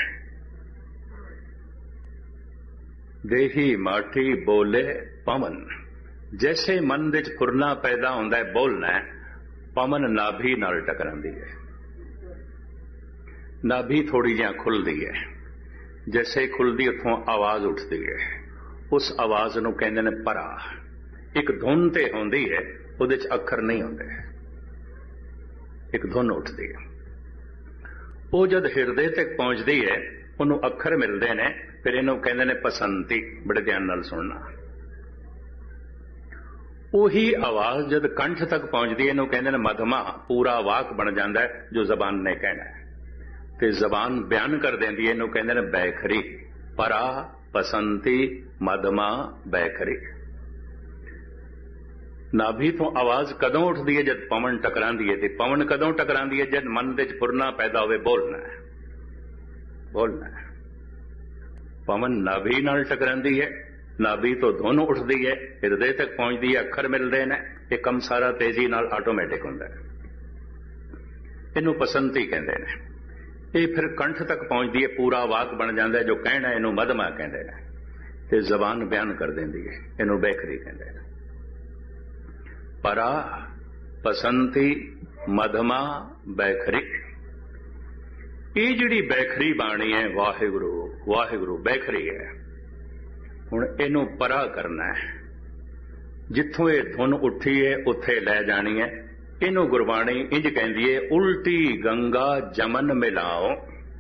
ਦੇਹੀ ਮਾਠੀ ਬੋਲੇ ਪਵਨ। ਜੈਸੇ ਮਨ ਦੇ 'ਚ ਫੁਰਨਾ ਪੈਦਾ ਹੁੰਦਾ ਹੈ, ਬੋਲਣਾ ਹੈ, ਪਵਨ ਨਾਭੀ ਨਾਲ ਟਕਰਾਉਂਦੀ ਹੈ। ਨਾਭੀ ਥੋੜੀ ਜਿਹੀ ਖੁੱਲਦੀ ਹੈ, ਜੈਸੇ ਖੁੱਲਦੀ ਉੱਥੋਂ ਆਵਾਜ਼ ਉੱਠਦੀ ਹੈ। ਉਸ ਆਵਾਜ਼ ਨੂੰ ਕਹਿੰਦੇ ਨੇ ਪਰਾ। ਇੱਕ ਧੁਨ ਤੇ ਹੁੰਦੀ ਹੈ, ਉਹਦੇ 'ਚ ਅੱਖਰ ਨਹੀਂ ਹੁੰਦੇ, ਇੱਕ ਧੁਨ ਉੱਠਦੀ ਹੈ। ਉਹ ਜਦ ਹਿਰਦੇ ਤੱਕ ਪਹੁੰਚਦੀ ਹੈ, ਉਹਨੂੰ ਅੱਖਰ ਮਿਲਦੇ ਨੇ, ਫਿਰ ਇਹਨੂੰ ਕਹਿੰਦੇ ਨੇ ਪਸੰਤੀ। ਬੜੇ ਧਿਆਨ ਨਾਲ ਸੁਣਨਾ। ਉਹੀ ਆਵਾਜ਼ ਜਦ ਕੰਠ ਤੱਕ ਪਹੁੰਚਦੀ ਹੈ, ਇਹਨੂੰ ਕਹਿੰਦੇ ਨੇ ਮਧਮਾ। ਪੂਰਾ ਵਾਕ ਬਣ ਜਾਂਦਾ ਹੈ ਜੋ ਜ਼ਬਾਨ ਨੇ ਕਹਿਣਾ ਹੈ, ਤੇ ਜ਼ਬਾਨ ਬਿਆਨ ਕਰ ਦਿੰਦੀ ਹੈ, ਇਹਨੂੰ ਕਹਿੰਦੇ ਨੇ ਬੈਖਰੀ। ਪਰਾ, ਪਸੰਤੀ, ਮਧਮਾ, ਬੈਖਰੀ। ਨਾਭੀ ਤੋਂ ਆਵਾਜ਼ ਕਦੋਂ ਉੱਠਦੀ ਹੈ? ਜਦ ਪਵਨ ਟਕਰਾਂਦੀ ਹੈ। ਤੇ ਪਵਨ ਕਦੋਂ ਟਕਰਾਂਦੀ ਹੈ? ਜਦ ਮਨ ਦੇ 'ਚ ਫੁਰਨਾ ਪੈਦਾ ਹੋਵੇ, ਬੋਲਣਾ ਹੈ, ਬੋਲਣਾ ਹੈ। ਪਵਨ ਨਾਭੀ ਨਾਲ ਟਕਰਾਂਦੀ ਹੈ, ਨਾਭੀ ਤੋਂ ਧੁਨ ਉੱਠਦੀ ਹੈ, ਹਿਰਦੇ ਤੱਕ ਪਹੁੰਚਦੀ ਹੈ, ਅੱਖਰ ਮਿਲਦੇ ਨੇ। ਇਹ ਕੰਮ ਸਾਰਾ ਤੇਜ਼ੀ ਨਾਲ ਆਟੋਮੈਟਿਕ ਹੁੰਦਾ ਹੈ। ਇਹਨੂੰ ਪਸੰਤੀ ਕਹਿੰਦੇ ਨੇ। ਇਹ ਫਿਰ ਕੰਠ ਤੱਕ ਪਹੁੰਚਦੀ ਹੈ, ਪੂਰਾ ਵਾਕ ਬਣ ਜਾਂਦਾ ਹੈ, ਜੋ ਕਹਿਣਾ ਇਹਨੂੰ ਮਧਮਾ ਕਹਿੰਦੇ ਨੇ, ਤੇ ਜ਼ਬਾਨ ਬਿਆਨ ਕਰ ਦਿੰਦੀ ਹੈ, ਇਹਨੂੰ ਬੈਖਰੀ ਕਹਿੰਦੇ ਨੇ। ਪਰਾ, ਪਸੰਤੀ, ਮਧਮਾ, ਬੈਖਰੀ। ਇਹ ਜਿਹੜੀ ਬੈਖਰੀ ਬਾਣੀ ਹੈ, ਵਾਹਿਗੁਰੂ ਵਾਹਿਗੁਰੂ ਬੈਖਰੀ ਹੈ। ਹੁਣ ਇਹਨੂੰ ਪਰਾ ਕਰਨਾ ਹੈ, ਜਿੱਥੋਂ ਇਹ ਧੁਨ ਉੱਠੀ ਹੈ ਉੱਥੇ ਲੈ ਜਾਣੀ ਹੈ। ਇਹਨੂੰ ਗੁਰਬਾਣੀ ਇੰਜ ਕਹਿੰਦੀ ਹੈ, ਉਲਟੀ ਗੰਗਾ ਜਮਨ ਮਿਲਾਓ।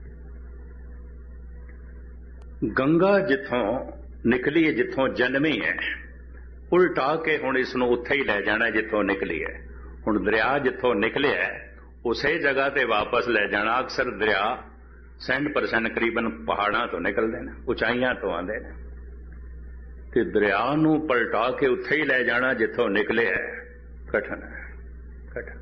ਗੰਗਾ ਜਿੱਥੋਂ ਨਿਕਲੀ ਹੈ, ਜਿੱਥੋਂ ਜਨਮੀ ਹੈ, ਉਲਟਾ ਕੇ ਹੁਣ ਇਸ ਨੂੰ ਉੱਥੇ ਹੀ ਲੈ ਜਾਣਾ ਜਿੱਥੋਂ ਨਿਕਲੀ ਹੈ। ਹੁਣ ਦਰਿਆ ਜਿੱਥੋਂ ਨਿਕਲਿਆ ਉਸੇ ਜਗ੍ਹਾ ਤੇ ਵਾਪਸ ਲੈ ਜਾਣਾ। ਅਕਸਰ ਦਰਿਆ 60% ਕਰੀਬਨ ਪਹਾੜਾਂ ਤੋਂ ਨਿਕਲਦੇ ਨੇ, ਉਚਾਈਆਂ ਤੋਂ ਆਉਂਦੇ ਨੇ, ਤੇ ਦਰਿਆ ਨੂੰ ਪਲਟਾ ਕੇ ਉੱਥੇ ਹੀ ਲੈ ਜਾਣਾ ਜਿੱਥੋਂ ਨਿਕਲਿਆ ਕਠਨ ਹੈ, ਕਠਨ।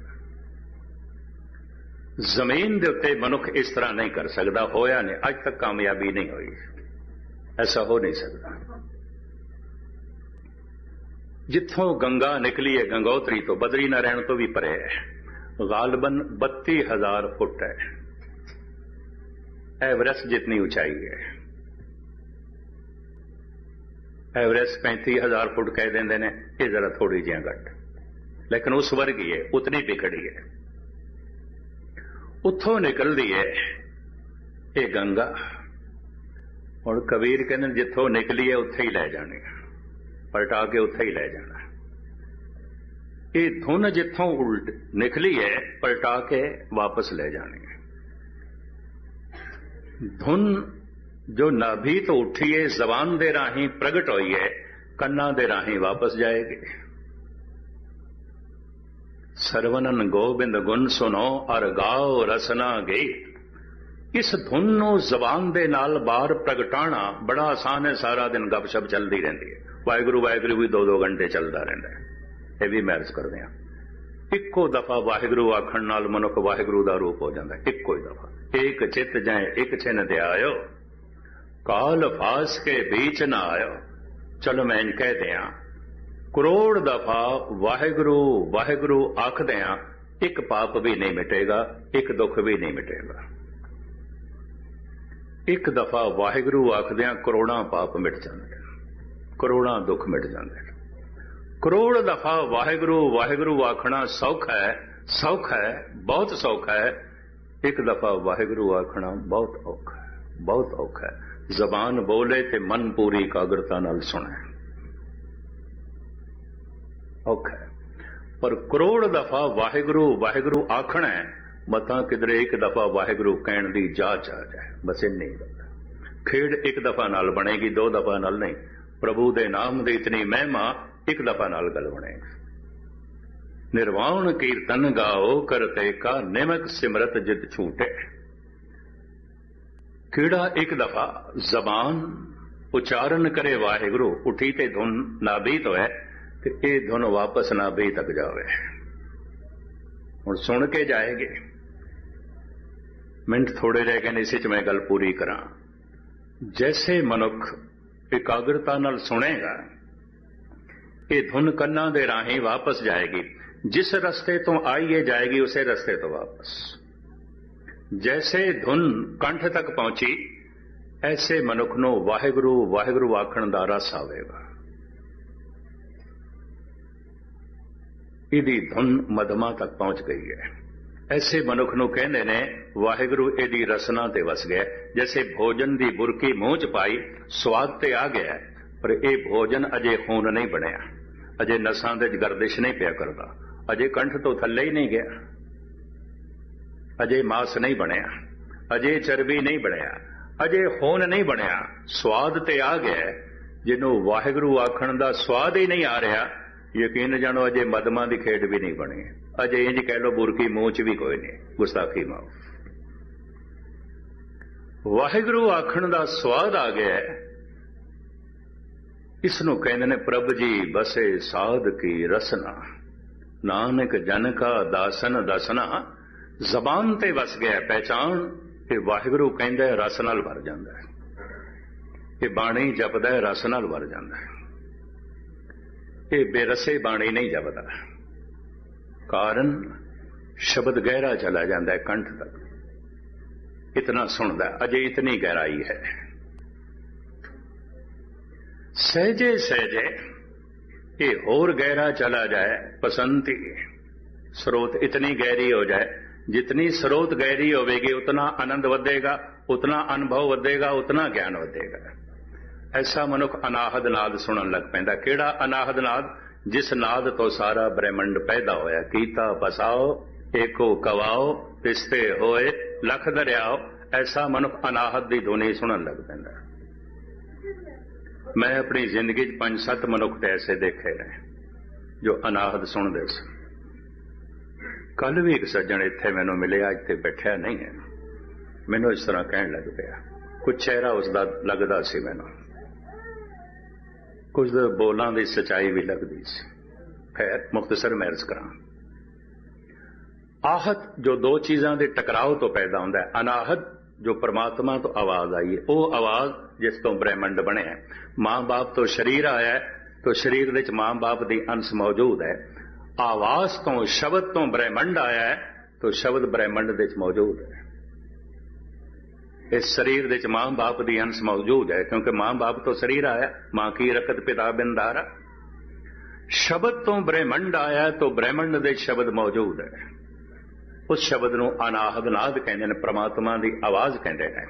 ਜ਼ਮੀਨ ਦੇ ਉੱਤੇ ਮਨੁੱਖ ਇਸ ਤਰ੍ਹਾਂ ਨਹੀਂ ਕਰ ਸਕਦਾ, ਹੋਇਆ ਨਹੀਂ, ਅੱਜ ਤੱਕ ਕਾਮਯਾਬੀ ਨਹੀਂ ਹੋਈ, ਐਸਾ ਹੋ ਨਹੀਂ ਸਕਦਾ। ਜਿੱਥੋਂ ਗੰਗਾ ਨਿਕਲੀ ਹੈ, ਗੰਗੋਤਰੀ ਤੋਂ, ਬਦਰੀ ਨਾਰਾਇਣ ਤੋਂ ਵੀ ਪਰੇ ਹੈ, गालिबन 32,000 फुट है। एवरेस्ट जितनी ऊंचाई है, एवरेस्ट 35,000 फुट कह देंगे ने, ये जरा थोड़ी जी घट, लेकिन उस वर्ग ही है, उतनी बिखड़ी है। उथों निकलती है ये गंगा। हुण कबीर कहते जिथों निकली है उत्थे ही लै जानी, पलटा के उत्थे ही लै जाना। ये धुन जिथों उल्ट निकली है पलटा के वापस ले जानी है। धुन जो नाभि तो उठी है, जबान दे राही प्रगट हुई है, कन्ना दे राही वापस जाएगी। सरवनन गोबिंद गुण सुनो और गाओ रसना गीत। इस धुन नूं जबान दे नाल बाहर प्रगटाना बड़ा आसान है। सारा दिन गपशप चलती रहती है, वाहिगुरू वाहिगुरू भी 2-2 घंटे चलता रहता है। ये भी मैं अर्ज करदे हां, इक्को दफा वाहिगुरू आखण नाल मनुख वाहिगुरू दा रूप हो जाता है। इक्को ही दफा एक चित जाए एक छिन दे आयो, काल फास के बीच ना आयो। चलो मैं इन कह दिया, करोड़ दफा वाहिगुरू वाहिगुरू आखदे हां, एक पाप भी नहीं मिटेगा, एक दुख भी नहीं मिटेगा। एक दफा वाहिगुरू आखदे करोड़ां पाप मिट जाते, करोड़ां दुख मिट जाते। करोड़ दफा वाहिगुरू वाहिगुरू आखना सौखा है, सौखा है, बहुत सौखा है। एक दफा वाहिगुरू आखना बहुत औखा है, बहुत औखा है। जबान बोले ते मन पूरी एकाग्रता नाल सुने, औखा है। पर करोड़ दफा वाहिगुरु वाहिगुरु आखना है, मतां किधरे एक दफा वाहिगुरु कहण दी जाच आ जाए। बस इन्नी गल। खेड एक दफा नाल बनेगी, दो दफा नाल नहीं। प्रभु दे नाम दी इतनी महिमा एक दफा नाल गल बनेगी। निर्वाण कीर्तन गाओ करते का निमक सिमरत जित छूटे। कीड़ा एक दफा जबान उचारण करे वाहिगुरु, उठी ते धुन नाभि तो है ते ये धुन वापस नाभि तक जावे। हुण सुन के जाएगी। मिनट थोड़े रह गए, इस मैं गल पूरी करा। जैसे मनुख एकाग्रता नाल सुनेगा, ये धुन कन्ना दे राही वापस जाएगी। जिस रस्ते तो आई है जाएगी उसे रस्ते तो वापस। जैसे धुन कंठ तक पहुंची, ऐसे मनुख नूं वाहिगुरु वाहिगुरु आखण दा रस आवेगा। इहदी धुन मधमा तक पहुंच गई है। ऐसे मनुख नूं कहंदे ने वाहिगुरु इहदी रसना ते वस गया। जैसे भोजन दी बुरकी मूंह च पाई, स्वाद ते आ गया, पर यह भोजन अजे खून नहीं बनिया, अजे नसां दे गर्दिश नहीं पिया करदा, अजे कंठ तो थल्ले ही नहीं गया, अजे मास नहीं बनिया, अजे चर्बी नहीं बनिया, अजे खून नहीं बनिया। स्वाद ते आ गया। जिन्हों वाहिगुरु आखण दा स्वाद ही नहीं आ रहा, यकीन जानो अजे मदमा की खेड भी नहीं बनी। अजे इंज कह लो बुरकी मूंह च भी कोई नहीं, गुस्ताखी माओ। वाहिगुरु आखण दा स्वाद आ गया। इसनों कहंदे ने प्रभ जी बसे साध की रसना, नानक जन का दासन दसना। जबान ते वस गया पहचान कि वाहिगुरु कहंदा रस नाल भर जांदा है। ये बाणी जपदा है, रस नाल भर जांदा है। ये बेरसे बाणी नहीं जपदा, कारण शब्द गहरा चला जाता है कंठ तक। इतना सुनदा, अजे इतनी गहराई है। सहजे सहजे ये होर गहरा चला जाए, पसंती स्रोत इतनी गहरी हो जाए। जितनी स्रोत गहरी होगी उतना आनंद वधेगा, उतना अनुभव वधेगा, उतना ज्ञान वधेगा। ऐसा मनुख अनाहद नाद सुनन लग पैंदा। केड़ा अनाहद नाद? जिस नाद तो सारा ब्रह्मंड पैदा होया। कीता बसाओ एको कवाओ, तिस्ते होए लख दरियाओ। ऐसा मनुख अनाहद दी धुनी सुनन लग पैंदा। मैं अपनी जिंदगी 5-7 मनुख ऐसे देखे ने जो अनाहद सुनदे सन। कल भी एक सज्जन इत्थे मैनूं मिले, अज ते बैठिया नहीं है, मैनूं इस तरह कहण लग पिया। कुछ चेहरा उसदा लगदा सी मैनूं, कुछ बोलां दी सच्चाई भी लगदी सी। खैर मुख्तसर मैं अर्ज करां। आहत जो दो चीज़ां दे टकराव तो पैदा होंदा है। अनाहत जो परमात्मा तो आवाज आई है, वो आवाज जिस तो ब्रह्मंड बने है। मां बाप तो शरीर आया है, तो शरीर विच मां बाप दी अंश मौजूद है। आवाज तो शब्द तो ब्रह्मंड आया है, तो शब्द ब्रह्मंड विच मौजूद है। इस शरीर विच मां बाप दी अंश मौजूद है, क्योंकि मां बाप तो शरीर आया। मां की रखत पिता बिन धारा। शब्द तो ब्रह्मंड आया, तो ब्रह्मंड दे शब्द मौजूद है। उस शब्द नूं अनाहद नाद कहंदे ने, परमात्मा दी आवाज कहंदे ने।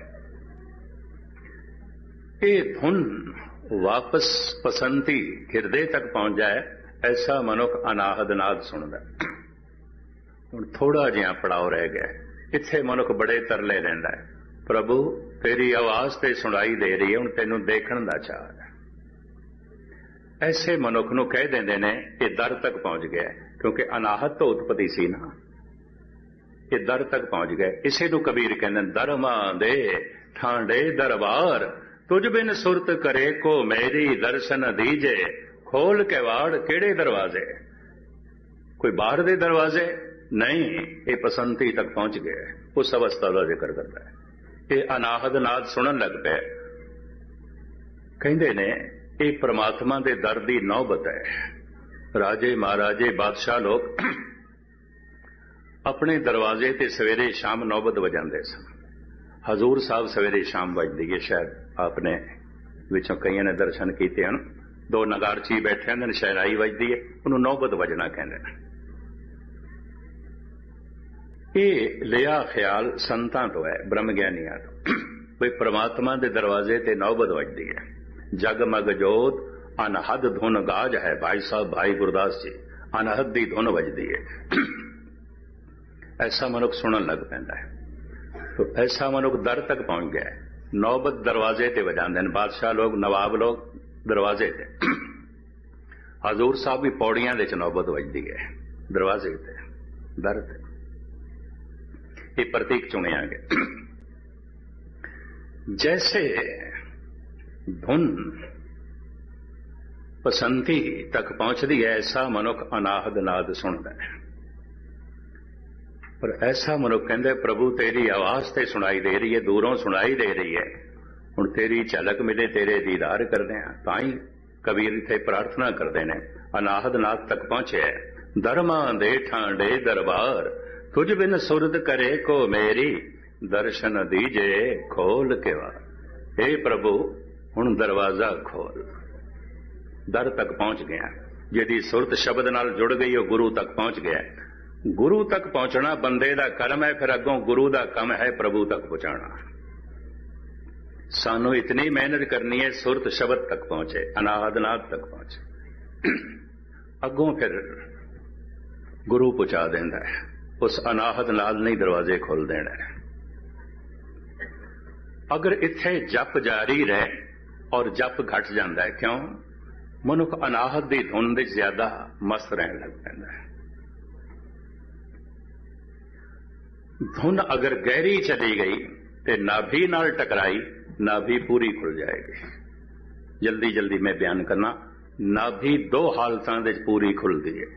ये धुन वापस पसंती हिरदे तक पहुंच जाए, ऐसा मनुख अनाहद नाद सुनदा। हुण थोड़ा जिहा पड़ाव रह गया। इत्थे मनुख बड़े तरले लैंदा है, प्रभु तेरी आवाज ते सुनाई दे रही है, हुण तैनूं देखण दा चाह है। ऐसे मनुख नूं कह देंदे ने ये दर तक पहुंच गया, क्योंकि अनाहत तो उत्पत्ति सी ना, ये दर तक पहुंच गए। इसे नूं कबीर कहंदे दरमा दे ठांडे दरबार, तुझ बिन सुरत करे को मेरी दर्शन दीजे। खोल के वाड़ केड़े दरवाजे? कोई बाहर दे दरवाजे नहीं, ये पसंती तक पहुंच गए। उस अवस्था का जिक्र करता है। ये अनाहद नाद सुनन लग पे। कहंदे ने ये परमात्मा दे दर दी नौबत है। राजे महाराजे बादशाह लोग अपने दरवाजे ते सवेरे शाम नौबत वजांदे सन। हजूर साहब सवेरे शाम वजदी है, शायद आपने विचों कईयां ने दर्शन कीते हैं। दो नगारची बैठे हैं, शहराई वजदी है, उन्होंने नौबत वजना कहते हैं। ये लिया ख्याल संतां तो है, ब्रह्म ज्ञानियां तो, भाई परमात्मा दे दरवाजे ते नौबत वजदी है। जगमग जोत अनहद धुन गाज है। भाई साहब भाई गुरदास जी ਅਨਾਹਤ ਦੀ ਧੁਨ ਵੱਜਦੀ ਹੈ। ਐਸਾ ਮਨੁੱਖ ਸੁਣਨ ਲੱਗ ਪੈਂਦਾ ਹੈ। तो ऐसा मनुख दर तक पहुंच गया है। नौबत दरवाजे ते वजांदे ने, बादशाह लोग, नवाब लोग दरवाजे ते, हजूर साहब भी पौड़ियां दे च नौबत वजदी है, दरवाजे ते, दर ते। ये प्रतीक चुनिया गया। जैसे धुन पसंती तक पहुंचती है, ऐसा मनुख अनाहद नाद सुनता है। पर ऐसा मनुख कहते प्रभु तेरी आवाज ते सुनाई दे रही है, दूरों सुनाई दे रही है, हुण तेरी झलक मिले, तेरे दीदार करदे हां। तां ही कबीर इत्थे प्रार्थना करदे ने, अनाहद नाद तक पहुंचे है। दरमा दे ठांडे दरबार, तुझ बिन सुरद करे को मेरी, दर्शन दीजे खोल के वार। हे प्रभु हुण दरवाजा खोल। दर तक पहुंच गया। जिहदी सुरत शब्द नाल जुड़ गई, वो गुरु तक पहुंच गया। गुरु तक पहुंचना बंदे दा कर्म है, फिर अगों गुरु दा कम है प्रभु तक पहुंचाना। सानू इतनी मेहनत करनी है, सुरत शब्द तक पहुंचे, अनाहद नाद तक पहुंचे, अगों फिर गुरु पहुंचा देंदा है। उस अनाहद नाद नहीं दरवाजे खोल देना है। अगर इत्थे जप जारी रहे और जप घट जाता है, क्यों? मनुख अनाहद की धुन दे ज्यादा मस्त रहने लग पैंदा है। धुन अगर गहरी चली गई तो नाभि नाल टकराई, नाभि पूरी खुल जाएगी। जल्दी जल्दी मैं बयान करना, नाभि दो हालतां दे पूरी खुलती है।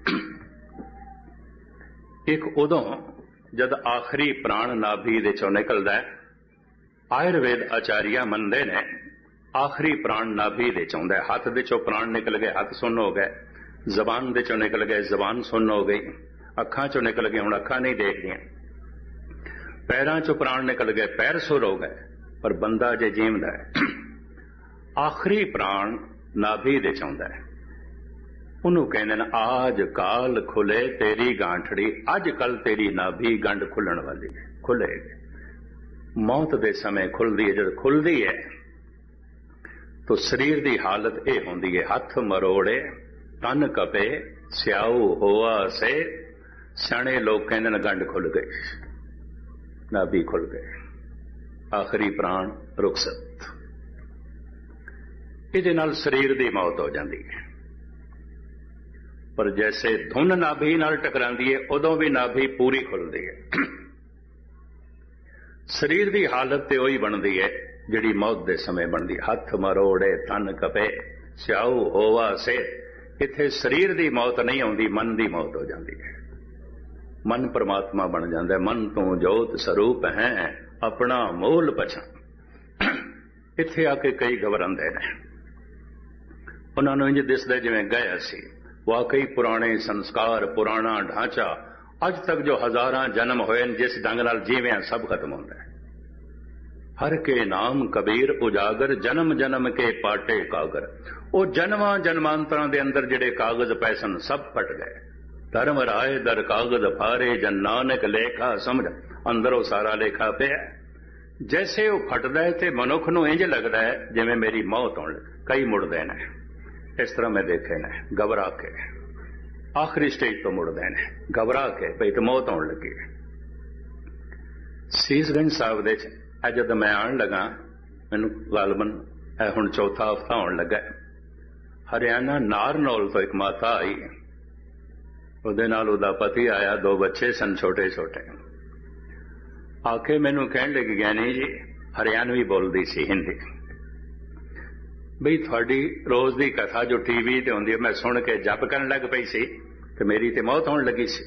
एक उदों जद आखिरी प्राण नाभि दे चों निकलदा है। आयुर्वेद आचार्य मनदे ने आखिरी प्राण नाभि दे चों आउंदा है। हथ दे चों प्राण निकल गए, हथ सुन्न हो गए, जबान दे चों निकल गए, जबान सुन्न हो गई, अखां चों निकल गए, हुण अखां नहीं देखदियां, पैरां चों प्राण निकल गए, पैर सुर हो गए, पर बंदा जे जीवदा है। आखिरी प्राण नाभि दे चाहुंदा है। उन्होंने कहते हैं आज काल खुले तेरी गांठड़ी, अज कल तेरी नाभि गंढ खुलण वाली है, खुलेगी। मौत दे समय खुलदी है। जब खुलदी है तो शरीर की हालत यह होंदी है, हथ मरोड़े तन कपे स्याऊ होआ से। सियाणे लोग कहते हैं गंढ खुल गई, नाभि खुल गए, आखिरी प्राण रुखसत। इहदे नाल शरीर की मौत हो जाती है। पर जैसे धुन नाभि नाल टकरांदी है, उदों भी नाभि पूरी खुलती है। शरीर की हालत तो वही बनती है जिहड़ी मौत के समय बनती। हथ मरोड़े तन कपे स्याऊ होवा से। इत्थे शरीर की मौत नहीं आउंदी, मन की मौत हो जाती है। मन परमात्मा बन जाता है। मन तू जोत स्वरूप है, अपना मूल पछाण। इत्थे आके कई घबरांदे ने, उन्हां नूं इंज दिसदा जिवें गए सी। वाकई पुराने संस्कार, पुराना ढांचा, अज तक जो हजारां जन्म होए जिस ढंग नाल जीविया सब खत्म होंदा है। हर के नाम कबीर उजागर, जन्म जन्म के पाटे कागर। वो जन्मां जन्मांतरां दे अंदर जिहड़े कागज पए सन सब फट गए। धर्म राय दर कागज फारे, जन नानक लेखा समझ, अंदरों सारा लेखा पिया। जैसे वो फटदा है तो मनुख नूं इंज लगदा है जिवें मेरी मौत होण लगी। कई मुड़दे ने, इस तरह मैं देखे ने, घबरा के आखिरी स्टेज तो मुड़दे ने, घबरा के भई तो मौत होण लगी। सीसगंज साहब दे जद मैं आन लगा, मैनूं गालबन हुण चौथा हफ्ता होण लगा। हरियाणा नारनौल तो एक माता आई, ਉਹਦੇ ਨਾਲ ਉਹਦਾ ਪਤੀ ਆਇਆ, दो बच्चे सन छोटे छोटे। आके मैनू कहन लगी ज्ञानी जी, हरियाणवी बोलती सी, हिंदी, बई थोड़ी रोज की कथा जो टीवी ते होंदी है मैं सुन के जप करन लग पई सी ते मेरी ते मौत होने लगी सी।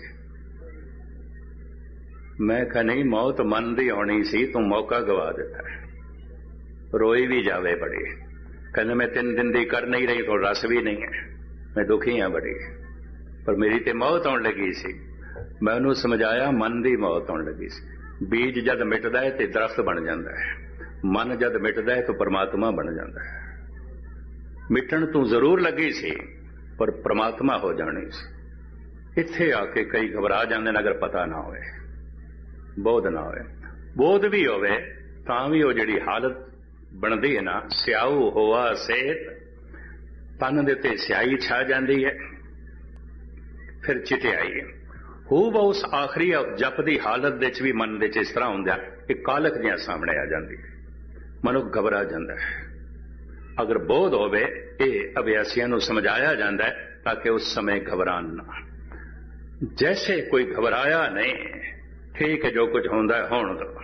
मैं कहा नहीं, मौत मन दी होनी सी, तू मौका गवा दिता। रोई भी जावे बड़ी, कहने मैं 3 दिन दी कर नहीं रही तो रस भी नहीं है, मैं दुखी हाँ बड़ी, पर मेरी ते मौत होने लगी सी। मैं उन्होंने समझाया मन की मौत होने लगी सी। बीज जद मिटदा है तो दरख्त बन जाता है, मन जद मिटदा है तो परमात्मा बन जाता है। मिटन तू जरूर लगी सी पर परमात्मा हो जानी सी। इत्थे आके कई घबरा जाते हैं अगर पता ना होए, बोध ना होए। बोध भी होवे तां भी वो जिहड़ी हालत बनती है ना, स्याऊ होआ सेहत, तन दे ते स्याही छा जाती है, फिर चिटियाई। खूब उस आखिरी जप की हालत दे भी मन दे इस तरह होंदा कि कालक जिहा सामने आ जाती, मनुख घबरा जाता है। अगर बोध होवे ये अभ्यासियों को समझाया जाता है ताकि उस समय घबरान ना। जैसे कोई घबराया नहीं, ठीक है, जो कुछ होंदा है होण दो।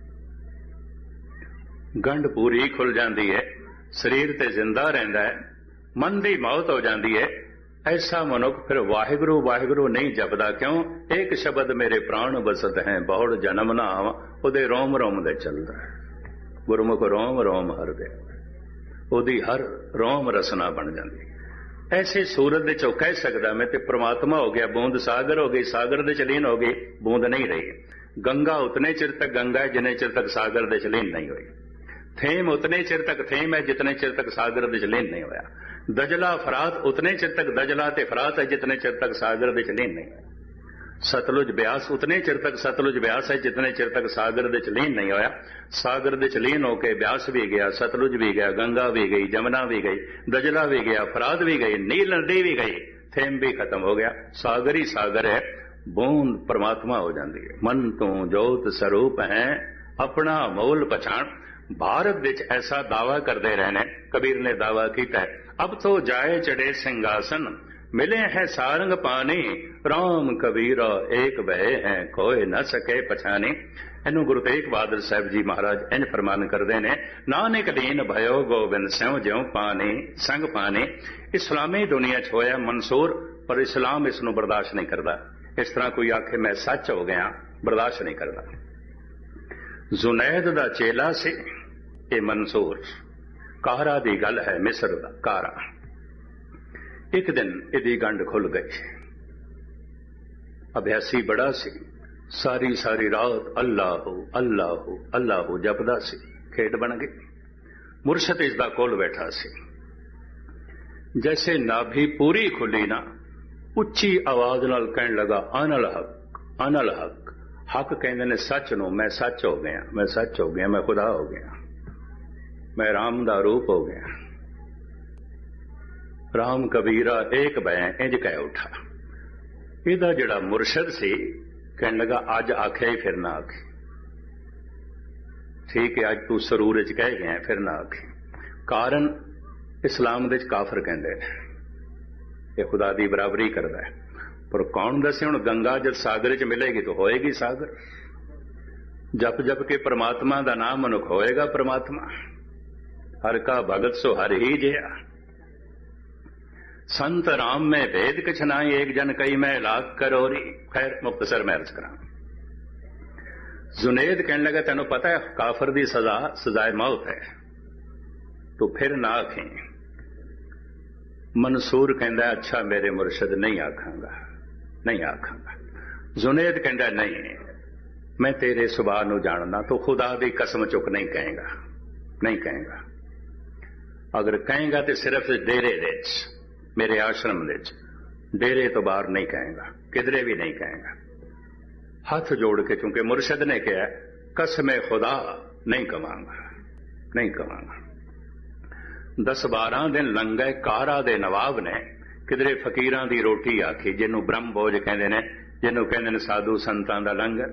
गंढ पूरी खुल जाती है, शरीर ते जिंदा रहिंदा है, मन की मौत हो जाती है। ऐसा मनुख फिर वाहिगुरु वाहिगुरु नहीं जपदा। क्यों? एक शब्द मेरे प्राण बसत है, बहुड़ जन्म ना आवा, उहदे रोम रोम दे चलदा है। गुरमुख रोम रोम हर दे, उहदी हर रोम रसना बन जाती। ऐसे सूरत दे चो कह सकदा मैं ते परमात्मा हो गया, बूंद सागर हो गई, सागर दे च लीन हो गई, बूंद नहीं रही। गंगा उतने चिर तक गंगा है जितने चिर तक सागर दे च लीन नहीं हुई। थेम उतने चिर तक थेम है जितने चिर तक सागर दे च लीन नहीं होया। दजला फरात उतने चिर तक दजला ते फरात है जितने चिर तक सागर दे च लीन नहीं होया। सतलुज ब्यास उतने चिर तक सतलुज ब्यास है जितने चिर तक सागर दे च लीन नहीं होया। सागर दे च लीन होके ब्यास भी गया, सतलुज भी गया, गंगा भी गई, जमुना भी गई, दजला भी गया, फरात भी गई, नील नदी भी गई, थेम भी खत्म हो गया। सागर ही सागर है, बूंद परमात्मा हो जाती है। मन तू जोत स्वरूप है, अपना मूल पछाण। भारत विच ऐसा दावा करते रहने, कबीर ने दावा किया है, अब तो जाए चढ़े सिंहासन, मिले हैं सारंग पानी, राम कबीरा एक बहे हैं, कोई न सके पछाने। इनू गुरु तेग बहादुर साहब जी महाराज इंज फरमान करते हैं, नानक दीन भयो गोबिंद स्यों ज्यों पानी संग पानी। इस्लामी दुनिया च होया मंसूर, पर इस्लाम इसनू बर्दाश्त नहीं करता। इस तरह कोई आखे मैं सच हो गया, बर्दाश्त नहीं करता। जुनैद दा चेला से ये मंसूर, कारा दी गल है, मिस्र दा कारा। एक दिन इदी गंढ खुल गई। अभ्यासी बड़ा सी, सारी सारी रात अल्लाह अल्लाह अल्लाह जपदा सी, खेड बन गई। मुर्शद इसदा कोल बैठा सी। जैसे नाभि पूरी खुली ना, उच्ची आवाज नाल कहन लगा, अनल हक अनल हक। हक कहते ने सच नो, मैं सच हो गया, मैं सच हो गया, मैं खुदा हो गया, मैं राम दा रूप हो गया। राम कबीरा एक बैं इंज कह उठा। इहदा जिहड़ा मुर्शद सी कहन लगा, अज आख्या ही फिर ना आखे। ठीक है, अज तू सरूर च कह गया, फिर ना आखे। कारण इस्लाम दे काफर कहंदे ने ये खुदा दी बराबरी करदा है। पर कौन दसे हुण गंगा जब सागर च मिलेगी तो होएगी सागर। जप जप के परमात्मा दा नाम मनुख होएगा परमात्मा। हर का भगत सो हर ही जिया, संत राम में भेद किछ नाई, एक जन कई मैं लाख करोरी। खैर मुख्तसर मैं अर्ज करा। जुनेद कहने लगा, तेनों पता है काफर दी सजा सजाए मौत है, तो फिर ना आखें। मंसूर कहता, अच्छा मेरे मुर्शद नहीं आखांगा, नहीं आखांगा। जुनेद कहता, नहीं मैं तेरे सुभाव नूं जानदा, तो खुदा दी कसम चुक नहीं कहेगा, नहीं कहेगा। अगर कहेगा तो सिर्फ डेरे दे मेरे आश्रम दे, डेरे तो बाहर नहीं कहेगा, किधरे भी नहीं कहेगा। हाथ जोड़ के, चूंकि मुर्शद ने कहा कसम खुदा नहीं कमांगा, नहीं कमांगा। 10-12 दिन लंघे, कारा दे नवाब ने किधरे फकीरां दी रोटी आखी, जिन्हों ब्रह्म भोज कहते हैं, जिन्हों कहते हैं साधु संतां दा लंगर।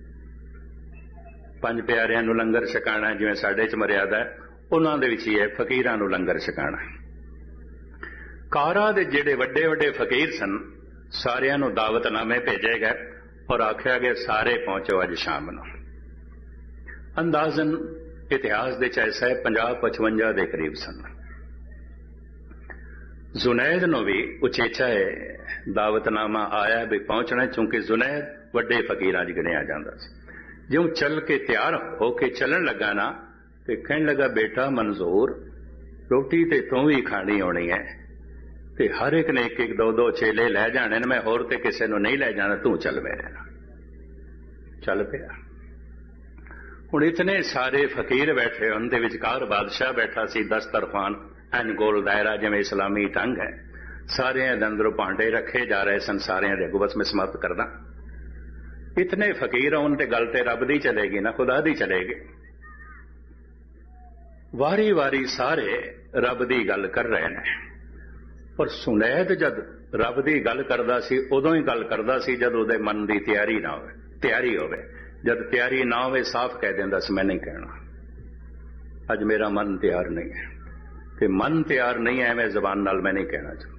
5 प्यारियां नूं लंगर छकाना जिवें साडे च मर्यादा है, उन्हां दे विच ही है फकीरां नूं लंगर छकाना। कारा दे जिहड़े वड्डे वड्डे फकीर सन, सारियां नूं दावतनामे भेजे गए और आख्या गया सारे पहुंचो अज शाम नूं। अंदाजन इतिहास दे ऐसा है 50-55 दे करीब सन। जुनैद नूं भी उचेचा है दावतनामा आया भी पहुंचना, चूंकि जुनैद वड्डे फकीरां च गिणिया जांदा सी। ज्यों चल के तैयार होके चलन लगा ना, तो कहन लगा, बेटा मंजूर, रोटी ते तू भी खानी होनी है, ते हर एक ने 1-1 2-2 चेले लै जाने, मैं होर ते किसे नूं नहीं लै जाना, तू चल मेरे नाल। चल पिया। हुण इतने सारे फकीर बैठे, उनके विचकार बादशाह बैठा सी, 10 तरफान एन गोल दायरा, जिवें इस्लामी ढंग है। सारे अंदरों भांडे रखे जा रहे सन, सारे दे अगों बस मैं समाप्त करदा। इतने फकीर होण ते गल ते रब दी चलेगी ना, खुदा दी चलेगी। वारी वारी सारे रब दी गल कर रहे हैं, पर सुनैद जद ਰੱਬ ਦੀ ਗੱਲ ਕਰਦਾ ਸੀ ਉਦੋਂ ਹੀ ਗੱਲ ਕਰਦਾ ਸੀ ਜਦ ਉਹਦੇ ਮਨ ਦੀ ਤਿਆਰੀ ਨਾ ਹੋਵੇ, ਤਿਆਰੀ ਹੋਵੇ। ਜਦ ਤਿਆਰੀ ਨਾ ਹੋਵੇ ਸਾਫ਼ ਕਹਿ ਦਿੰਦਾ ਸੀ ਮੈਂ ਨਹੀਂ ਕਹਿਣਾ, ਅੱਜ ਮੇਰਾ ਮਨ ਤਿਆਰ ਨਹੀਂ ਹੈ। ਤੇ ਮਨ ਤਿਆਰ ਨਹੀਂ ਹੈ, ਐਵੇਂ ਜ਼ਬਾਨ ਨਾਲ ਮੈਂ ਨਹੀਂ ਕਹਿਣਾ ਚਾਹੁੰਦਾ।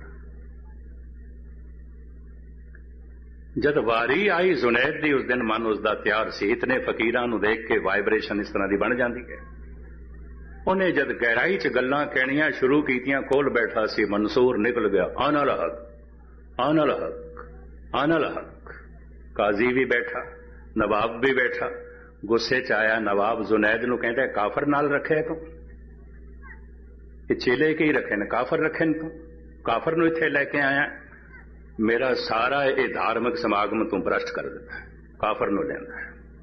ਜਦ ਵਾਰੀ ਆਈ ਜ਼ੁਨੈਦ ਦੀ, ਉਸ ਦਿਨ ਮਨ ਉਸਦਾ ਤਿਆਰ ਸੀ। ਇਤਨੇ ਫਕੀਰਾਂ ਨੂੰ ਦੇਖ ਕੇ ਵਾਈਬ੍ਰੇਸ਼ਨ ਇਸ ਤਰ੍ਹਾਂ ਦੀ ਬਣ ਜਾਂਦੀ ਹੈ। ਉਹਨੇ ਜਦ ਗਹਿਰਾਈ 'ਚ ਗੱਲਾਂ ਕਹਿਣੀਆਂ ਸ਼ੁਰੂ ਕੀਤੀਆਂ, ਕੋਲ ਬੈਠਾ ਸੀ ਮਨਸੂਰ, ਨਿਕਲ ਗਿਆ ਆਨਲ ਹਕ, ਆਨਲ ਹਕ, ਆਨਲ ਹਕ। ਕਾਜ਼ੀ ਵੀ ਬੈਠਾ, ਨਵਾਬ ਵੀ ਬੈਠਾ। ਗੁੱਸੇ 'ਚ ਆਇਆ ਨਵਾਬ ਜ਼ੁਨੈਦ ਨੂੰ, ਕਹਿੰਦਾ ਕਾਫਰ ਨਾਲ ਰੱਖਿਆ ਤੂੰ, ਇਹ ਚੇਲੇ ਕੀ ਰੱਖੇ ਨੇ, ਕਾਫਰ ਰੱਖੇ ਨੇ ਤੂੰ, ਕਾਫਰ ਨੂੰ ਇੱਥੇ ਲੈ ਕੇ ਆਇਆ। ਮੇਰਾ ਸਾਰਾ ਇਹ ਧਾਰਮਿਕ ਸਮਾਗਮ ਤੂੰ ਭ੍ਰਸ਼ਟ ਕਰ ਦਿੱਤਾ, ਕਾਫਰ ਨੂੰ ਲੈਂਦਾ।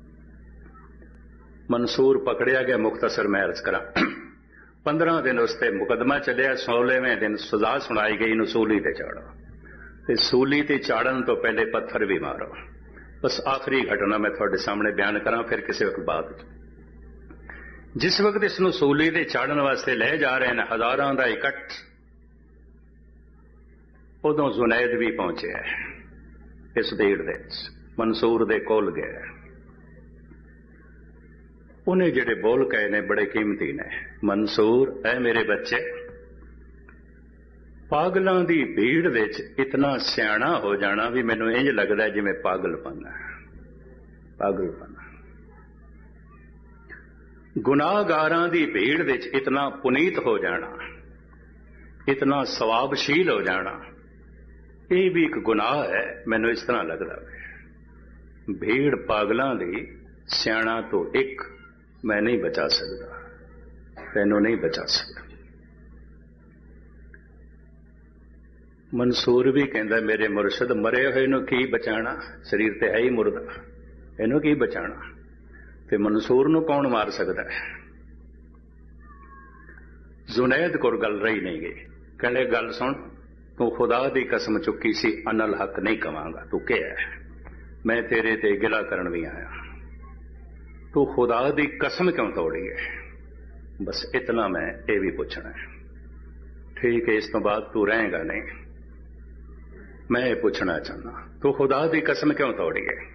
ਮਨਸੂਰ ਪਕੜਿਆ ਗਿਆ। ਮੁਖਤਸਰ ਮੈਂ ਅਰਜ਼ ਕਰਾਂ, 15 ਦਿਨ ਉਸ ਤੇ ਮੁਕਦਮਾ ਚੱਲਿਆ। 16ਵੇਂ ਦਿਨ ਸਜ਼ਾ ਸੁਣਾਈ ਗਈ ਨੂੰ ਸੂਲੀ ਤੇ ਚਾੜੋ, ਤੇ ਸੂਲੀ ਤੇ ਚਾੜਨ ਤੋਂ ਪਹਿਲੇ ਪੱਥਰ ਵੀ ਮਾਰੋ। ਬਸ ਆਖਰੀ ਘਟਨਾ ਮੈਂ ਤੁਹਾਡੇ ਸਾਹਮਣੇ ਬਿਆਨ ਕਰਾਂ, ਫਿਰ ਕਿਸੇ ਵਕਤ ਬਾਅਦ। ਜਿਸ ਵਕਤ ਇਸ ਨੂੰ ਸੂਲੀ ਤੇ ਚਾੜਨ ਵਾਸਤੇ ਲੈ ਜਾ ਰਹੇ ਨੇ, ਹਜ਼ਾਰਾਂ ਦਾ ਇਕੱਠ, ਉਦੋਂ ਜ਼ੁਨੈਦ ਵੀ ਪਹੁੰਚਿਆ ਇਸ ਭੀੜ ਦੇ ਵਿੱਚ। ਮਨਸੂਰ ਦੇ ਕੋਲ ਗਿਆ। ਉਹਨੇ ਜਿਹੜੇ ਬੋਲ ਕਹੇ ਨੇ ਬੜੇ ਕੀਮਤੀ ਨੇ। ਮਨਸੂਰ, ਐ ਮੇਰੇ ਬੱਚੇ, ਪਾਗਲਾਂ ਦੀ ਭੀੜ ਵਿੱਚ ਇਤਨਾ ਸਿਆਣਾ ਹੋ ਜਾਣਾ ਵੀ ਮੈਨੂੰ ਇੰਜ ਲੱਗਦਾ ਜਿਵੇਂ ਪਾਗਲਪਨ ਹੈ, ਪਾਗਲਪਨ। ਗੁਨਾਹਗਾਰਾਂ ਦੀ ਭੀੜ ਵਿੱਚ ਇਤਨਾ ਪੁਨੀਤ ਹੋ ਜਾਣਾ, ਇਤਨਾ ਸਵਾਬਸ਼ੀਲ ਹੋ ਜਾਣਾ, ਇਹ ਵੀ ਇੱਕ ਗੁਨਾਹ ਹੈ। ਮੈਨੂੰ ਇਸ ਤਰ੍ਹਾਂ ਲੱਗਦਾ ਹੈ ਭੀੜ ਪਾਗਲਾਂ ਦੀ ਸਿਆਣਾ ਤੋਂ ਇੱਕ ਮੈਂ ਨਹੀਂ ਬਚਾ ਸਕਦਾ, ਤੈਨੂੰ ਨਹੀਂ ਬਚਾ ਸਕਦਾ। ਮਨਸੂਰ ਵੀ ਕਹਿੰਦਾ ਮੇਰੇ ਮੁਰਸ਼ਿਦ, ਮਰੇ ਹੋਏ ਨੂੰ ਕੀ ਬਚਾਣਾ, ਸਰੀਰ ਤੇ ਹੈ ਹੀ ਮੁਰਦਾ, ਇਹਨੂੰ ਕੀ ਬਚਾਣਾ। ਤੇ ਮਨਸੂਰ ਨੂੰ ਕੌਣ ਮਾਰ ਸਕਦਾ ਹੈ। ਜ਼ੁਨੈਦ ਕੋਲ ਗੱਲ ਰਹੀ ਨਹੀਂ ਗਈ। ਕਹਿੰਦੇ ਗੱਲ ਸੁਣ, ਤੂੰ ਖੁਦਾ ਦੀ ਕਸਮ ਚੁੱਕੀ ਸੀ ਅਨਲ ਹੱਕ ਨਹੀਂ ਕਵਾਂਗਾ, ਤੂੰ ਕਿਹਾ ਮੈਂ ਤੇਰੇ ਤੇ ਗਿਲਾ ਕਰਨ ਵੀ ਆਇਆ, ਤੂੰ ਖੁਦਾ ਦੀ ਕਸਮ ਕਿਉਂ ਤੋੜੀ ਹੈ। ਬਸ ਇਤਨਾ ਮੈਂ ਇਹ ਵੀ ਪੁੱਛਣਾ ਹੈ। ਠੀਕ ਹੈ, ਇਸ ਤੋਂ ਬਾਅਦ ਤੂੰ ਰਹੇਗਾ ਨਹੀਂ। ਮੈਂ ਇਹ ਪੁੱਛਣਾ ਚਾਹੁੰਦਾ, ਤੂੰ ਖੁਦਾ ਦੀ ਕਸਮ ਕਿਉਂ ਤੋੜੀ ਹੈ।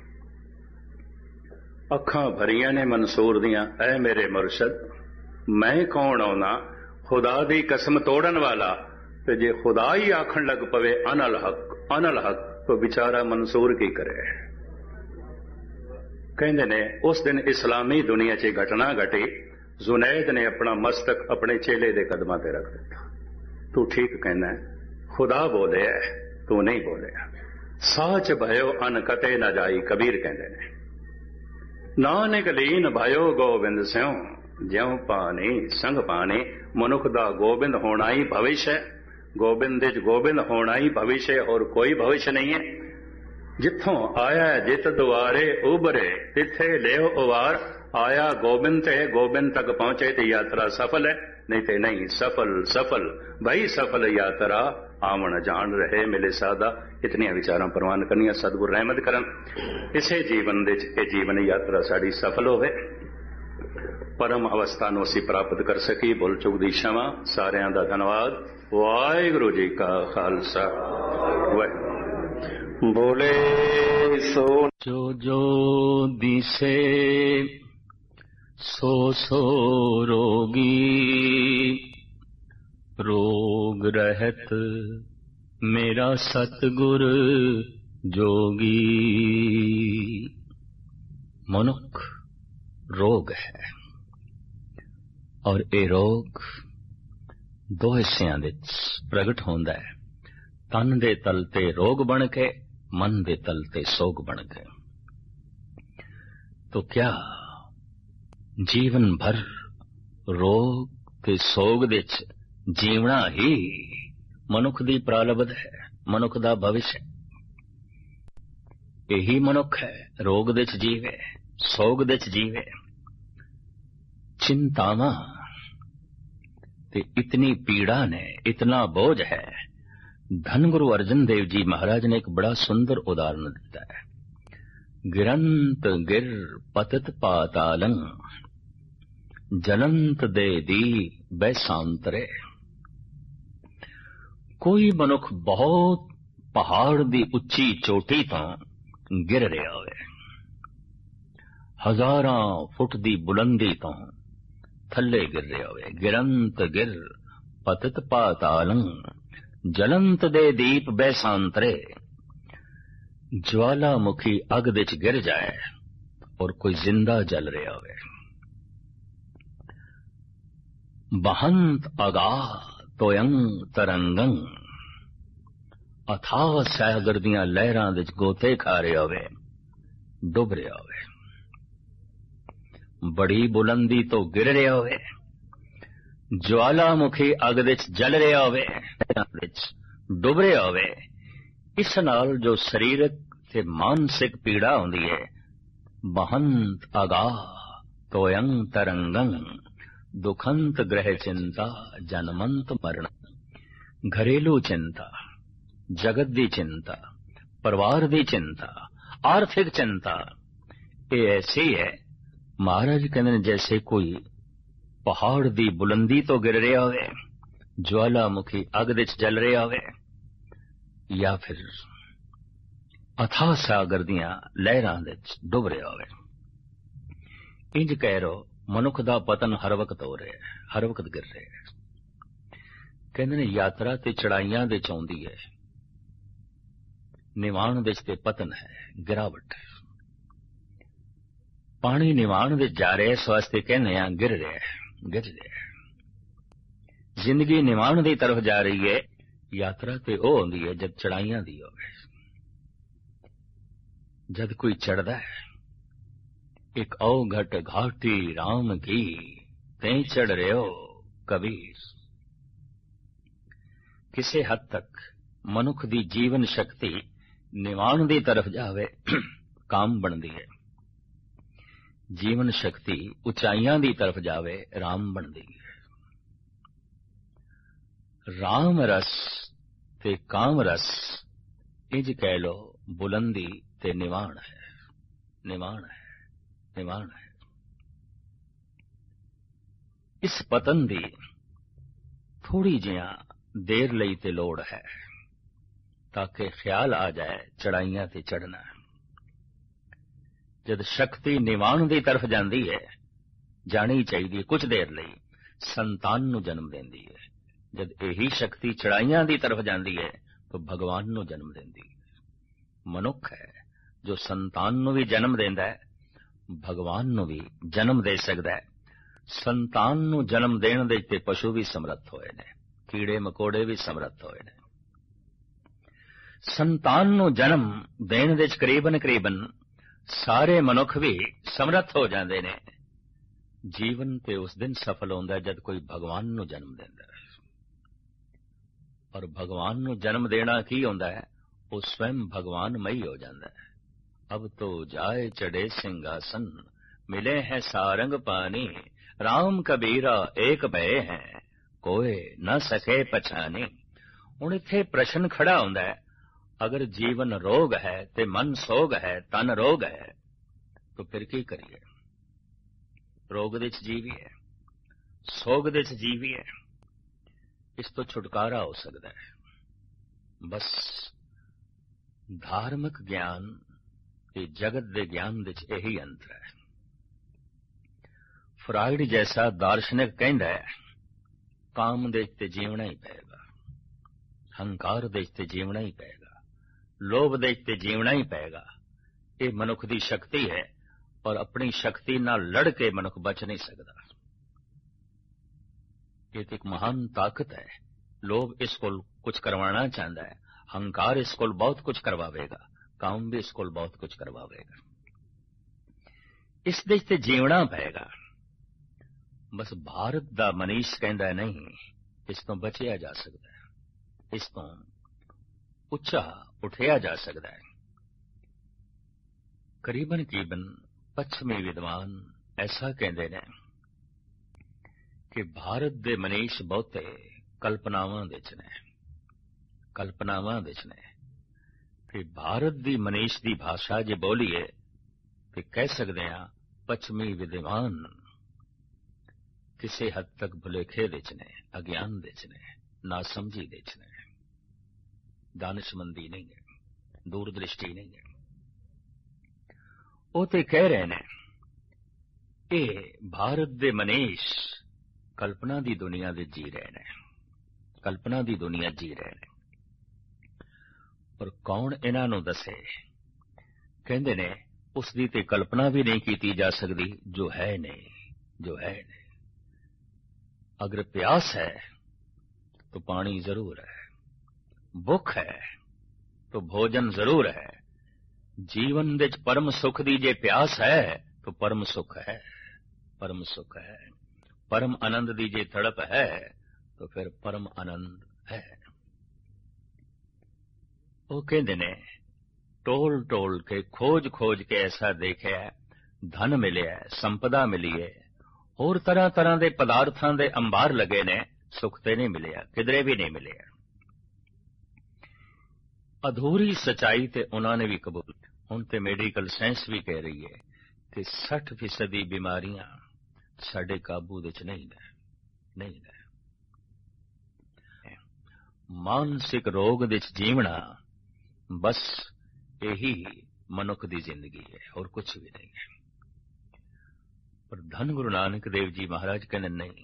ਅੱਖਾਂ ਭਰੀਆਂ ਨੇ ਮਨਸੂਰ ਦੀਆਂ। ਐ ਮੇਰੇ ਮੁਰਸ਼ਦ, ਮੈਂ ਕੌਣ ਆਉਣਾ ਖੁਦਾ ਦੀ ਕਸਮ ਤੋੜਨ ਵਾਲਾ। ਤੇ ਜੇ ਖੁਦਾ ਹੀ ਆਖਣ ਲੱਗ ਪਵੇ ਅਨਲ ਹਕ, ਅਨਲ ਹਕ, ਤਾਂ ਵਿਚਾਰਾ ਮਨਸੂਰ ਕੀ ਕਰੇ। ਕਹਿੰਦੇ ਨੇ ਉਸ ਦਿਨ ਇਸਲਾਮੀ ਦੁਨੀਆ 'ਚ ਘਟਨਾ ਘਟੀ। ਜ਼ੁਨੈਦ ਨੇ ਆਪਣਾ ਮਸਤਕ ਆਪਣੇ ਚੇਲੇ ਦੇ ਕਦਮਾਂ ਤੇ ਰੱਖ ਦਿੱਤਾ। ਤੂੰ ਠੀਕ ਕਹਿਣਾ, ਖੁਦਾ ਬੋਲਿਆ, ਤੂੰ ਨਹੀਂ ਬੋਲਿਆ। ਸਾਚ ਭਇਓ ਅਨ ਕਤੇ ਨਾ ਜਾਈ, ਕਬੀਰ ਕਹਿੰਦੇ ਨੇ। ਨਾਨਕ ਲੀਨ ਭਇਓ ਗੋਬਿੰਦ ਸਿਉ, ਜਿਉ ਪਾਣੀ ਸੰਗ ਪਾਣੀ। ਮਨੁੱਖ ਦਾ ਗੋਬਿੰਦ ਹੋਣਾ ਹੀ ਭਵਿਸ਼ ਹੈ। ਗੋਬਿੰਦ ਵਿੱਚ ਗੋਬਿੰਦ ਹੋਣਾ ਹੀ ਭਵਿਸ਼ ਹੈ, ਹੋਰ ਕੋਈ ਭਵਿਸ਼ ਨਹੀਂ ਹੈ। ਜਿੱਥੋਂ ਆਇਆ ਜਿਤ ਦੁਆਰੇ ਉਭਰੇ, ਤਿੱਥੇ ਲਿਓ ਉਵਾਰ। ਆਇਆ ਗੋਬਿੰਦ ਤੇ ਗੋਬਿੰਦ ਤੱਕ ਪਹੁੰਚੇ ਤੇ ਯਾਤਰਾ ਸਫਲ ਹੈ, ਨਹੀਂ ਤੇ ਨਹੀਂ। ਸਫਲ ਸਫਲ ਭਈ ਸਫਲ ਯਾਤਰਾ, ਆਵਣ ਜਾਣ ਰਹੇ ਮਿਲੇ ਸਾਦਾ। ਇਤਨੀਆਂ ਵਿਚਾਰਾਂ ਪ੍ਰਵਾਨ ਕਰਨੀਆਂ, ਸਤਿਗੁਰ ਰਹਿਮਤ ਕਰਨ। ਇਸੇ ਜੀਵਨ ਦੇ ਵਿੱਚ ਇਹ ਜੀਵਨ ਯਾਤਰਾ ਸਾਡੀ ਸਫਲ ਹੋਵੇ, ਪਰਮ ਅਵਸਥਾ ਨੂੰ ਅਸੀਂ ਪ੍ਰਾਪਤ ਕਰ ਸਕੀਏ। ਭੁੱਲ ਚੁੱਕ ਦੀ क्षमा। ਸਾਰਿਆਂ ਦਾ ਧੰਨਵਾਦ। ਵਾਹਿਗੁਰੂ ਜੀ ਕਾ ਖਾਲਸਾ, ਵਾਹਿਗੁਰੂ। ਬੋਲੇ ਸੋ ਜੋ ਜੋ ਦਿਸੇ ਸੋ ਸੋ ਰੋਗੀ, ਰੋਗ ਰਹਿਤ ਮੇਰਾ ਸਤਿਗੁਰ ਜੋਗੀ। ਮਨੁੱਖ ਰੋਗ ਹੈ, ਔਰ ਇਹ ਰੋਗ ਦੋ ਹਿੱਸਿਆਂ ਵਿੱਚ ਪ੍ਰਗਟ ਹੁੰਦਾ ਹੈ। ਤਨ ਦੇ ਤਲ ਤੇ ਰੋਗ ਬਣ ਕੇ, ਮਨ ਦੇ ਤਲ ਤੇ ਸੋਗ ਬਣ ਕੇ। ਤੋ ਕਿਆ ਜੀਵਨ ਭਰ ਰੋਗ ਤੇ ਸੋਗ ਵਿੱਚ ਜੀਵਣਾ ਹੀ ਮਨੁੱਖ ਦੀ ਪ੍ਰਾਲਬਧ ਹੈ, ਮਨੁੱਖ ਦਾ ਭਵਿਸ਼ ਹੈ। ਇਹੀ ਮਨੁੱਖ ਹੈ ਰੋਗ ਦੇ ਵਿੱਚ ਜੀਵੇ, ਸੋਗ ਦੇ ਵਿੱਚ ਜੀਵੇ। ਚਿੰਤਾਵਾਂ ਤੇ ਇਤਨੀ ਪੀੜਾ ਨੇ, ਇਤਨਾ ਬੋਝ ਹੈ। ਧੰਨ ਗੁਰੂ ਅਰਜਨ ਦੇਵ ਜੀ ਮਹਾਰਾਜ ਨੇ ਇੱਕ ਬੜਾ ਸੁੰਦਰ ਉਦਾਹਰਨ ਦਿੱਤਾ ਹੈ। ਗਿਰੰਤ ਗਿਰ ਪਤਤ ਪਾਤਾਲੰ, ਜਨੰਤ ਦੇ ਦੀ ਬੈਸਾਂਤਰੇ। ਕੋਈ ਮਨੁੱਖ ਬਹੁਤ पहाड़ दी उच्ची चोटी तो गिर रहा होवे, हजारां फुट दी बुलंदी तो थल्ले गिर रहा होवे। गिरंत गिर पतित पातालं, जलंत दे दीप बैसांतरे। ज्वालामुखी अग विच गिर जाए और कोई जिंदा जल रहा होवे। बहंत अगाह तोयं तरंगं, अथाह सागर दियां लहरां विच गोते खा रहा होवे, डुब रहा होवे। बड़ी बुलंदी तो गिर रहा होवे, ज्वालामुखी अग विच जल रहा होवे, डुब रहा होवे। इस नाल जो सरीरक ते मानसिक पीड़ा होंदी है, बहंत अगाह तोयं तरंगं, दुखंत ग्रह चिंता जनमंत मरण। घरेलू चिंता, जगत दी चिंता, परिवार दी चिंता, आर्थिक चिंता, ये ऐसी है महाराज कहते हैं जैसे कोई पहाड़ दी बुलंदी तो गिर रहा होवे, ज्वालामुखी अग विच जल रहा होवे, या फिर अथाह सागर दियां लहरां विच डुब रहा होवे। इंज कह रो मनुख दा पतन हर वक्त हो रहा है, हर वक्त गिर रहा है। कहते ने यात्रा ते चढ़ाइयां दे चौंदी है, निवाण विच ते पतन है, गिरावट है। पानी निवाण विच जा रहा है, इस वास्ते कहने आ गिर रहा है, गिर रहा है। जिंदगी निवाण दी तरफ जा रही है, यात्रा ते ओ होंदी है जब चढ़ाइयां दी होवे। जद कोई चढ़दा है, एक अवघट घाटी राम की, तें चढ़ रहे हो कबीर। किसी हद तक मनुख दी जीवन शक्ति निवाण दी तरफ जावे काम बनदी है, जीवन शक्ति उचाइयां दी तरफ जावे राम बनदी है। राम रस ते काम रस इंज कह लो बुलंदी ते निवाण है, निवाण है, निवाण है। इस पतन दी थोड़ी जिहा देर लई ते लोड़ है ताकि ख्याल आ जाए चढ़ाइयां ते चढ़ना। जद शक्ति निवाण दी तरफ जाती है, जानी चाहिए कुछ देर लई संतान नूं जन्म देंदी है। जद यही शक्ति चढ़ाइयां दी तरफ जाती है तो भगवान नूं जन्म देंदी है। मनुख है जो संतान नूं भी जन्म देंदा है, भगवान नूं भी जन्म दे सकदा है। संतान नूं जन्म देण दे ते पशु भी समर्थ होए ने, कीड़े मकोड़े भी समर्थ होए ने। संतान नूं जन्म देण दे करीबन करीबन सारे मनुख भी समर्थ हो जाते ने। जीवन ते उस दिन सफल होंदा है जद कोई भगवान नूं जन्म देंदा है। और भगवान नूं जन्म देना की होंदा है, वो स्वयं भगवानमयी हो जाता है। अब तो जाए चढ़े सिंहासन, मिले हैं सारंग पानी, राम कबीरा एक भय हैं, कोई न सके पछानी। हुण इत्थे प्रश्न खड़ा होंदा है, अगर जीवन रोग है ते मन सोग है, तन रोग है, तो फिर की करिए? रोग दे च जीविए, सोग दे च जीविए, इस तो छुटकारा हो सकता है। बस धार्मिक ज्ञान ते जगत दे ज्ञान दे च यही अंतर है। फ्राइड जैसा दार्शनिक कहता है, काम दे ते जीवना ही पेगा, हंकार दे ते जीवना ही पेगा, लोभ दे ते जीवना ही पेगा। ये मनुख की शक्ति है और अपनी शक्ति नाल लड़ के मनुख बच नहीं सकता। ये तो एक महान ताकत है। लोभ इस को कुछ करवाना चाहता है, हंकार इस को बहुत कुछ करवावेगा, काम भी इस को बहुत कुछ करवावेगा। इस देश ते जीवना पेगा। बस भारत दा मनीष कहता नहीं, इस तो बचिया जा सकता है, इस तो उच्चा उठिया जा सकता है। करीबन करीबन पश्चिमी विद्वान ऐसा कहते हैं कि भारत दे मनीष बहुते कल्पनावां विच ने, कल्पनावां विच ने। कि भारत दी मनीष दी भाषा जे बोलीए तो कह सकते हैं पश्चिमी विद्वान किसी हद तक भुलेखे विच ने, अज्ञान विच ने, नासमझी विच ने। ਦਾਨਿਸ਼ਮੰਦੀ ਨਹੀਂ ਹੈ, ਦੂਰਦ੍ਰਿਸ਼ਟੀ ਨਹੀਂ ਹੈ। ਉਹ ਤੇ ਕਹਿ ਰਹੇ ਨੇ ਇਹ ਭਾਰਤ ਦੇ ਮਨੀਸ਼ ਕਲਪਨਾ ਦੀ ਦੁਨੀਆ ਦੇ ਜੀ ਰਹੇ ਨੇ, ਕਲਪਨਾ ਦੀ ਦੁਨੀਆ ਜੀ ਰਹੇ ਨੇ। ਪਰ ਕੌਣ ਇਹਨਾਂ ਨੂੰ ਦੱਸੇ? ਕਹਿੰਦੇ ਨੇ ਉਸ ਦੀ ਤੇ ਕਲਪਨਾ ਵੀ ਨਹੀਂ ਕੀਤੀ ਜਾ ਸਕਦੀ ਜੋ ਹੈ ਨਹੀਂ, ਜੋ ਹੈ ਨਹੀਂ। अगर प्यास है तो पानी जरूर है, भुख है तो भोजन जरूर है। जीवन विच परम सुख दी जे प्यास है तो परम सुख है, परम सुख है। परम आनंद दी जे तड़प है तो फिर परम आनंद है। वो कहते ने टोल टोल के खोज खोज के ऐसा देखा, धन मिले, संपदा मिली है, ਹੋਰ ਤਰ੍ਹਾਂ ਤਰ੍ਹਾਂ ਦੇ ਪਦਾਰਥਾਂ ਦੇ ਅੰਬਾਰ ਲੱਗੇ ਨੇ, ਸੁੱਖ ਤੇ ਨਹੀਂ ਮਿਲਿਆ, ਕਿਧਰੇ ਵੀ ਨਹੀਂ ਮਿਲਿਆ। ਅਧੂਰੀ ਸਚਾਈ ਤੇ ਉਹਨਾਂ ਨੇ ਵੀ ਕਬੂਲ। ਹੁਣ ਤੇ ਮੈਡੀਕਲ ਸਾਇੰਸ ਵੀ ਕਹਿ ਰਹੀ ਹੈ ਕਿ 60% ਬਿਮਾਰੀਆਂ ਸਾਡੇ ਕਾਬੂ ਵਿੱਚ ਨਹੀਂ ਨੇ, ਨਹੀਂ ਨੇ। ਮਾਨਸਿਕ ਰੋਗ ਵਿੱਚ ਜੀਵਣਾ ਬਸ ਇਹੀ ਮਨੁੱਖ ਦੀ ਜ਼ਿੰਦਗੀ ਹੈ, ਹੋਰ ਕੁਝ ਵੀ ਨਹੀਂ ਹੈ। ਪਰ ਧੰਨ ਗੁਰੂ ਨਾਨਕ ਦੇਵ ਜੀ ਮਹਾਰਾਜ ਕਹਿੰਦੇ ਨਹੀਂ,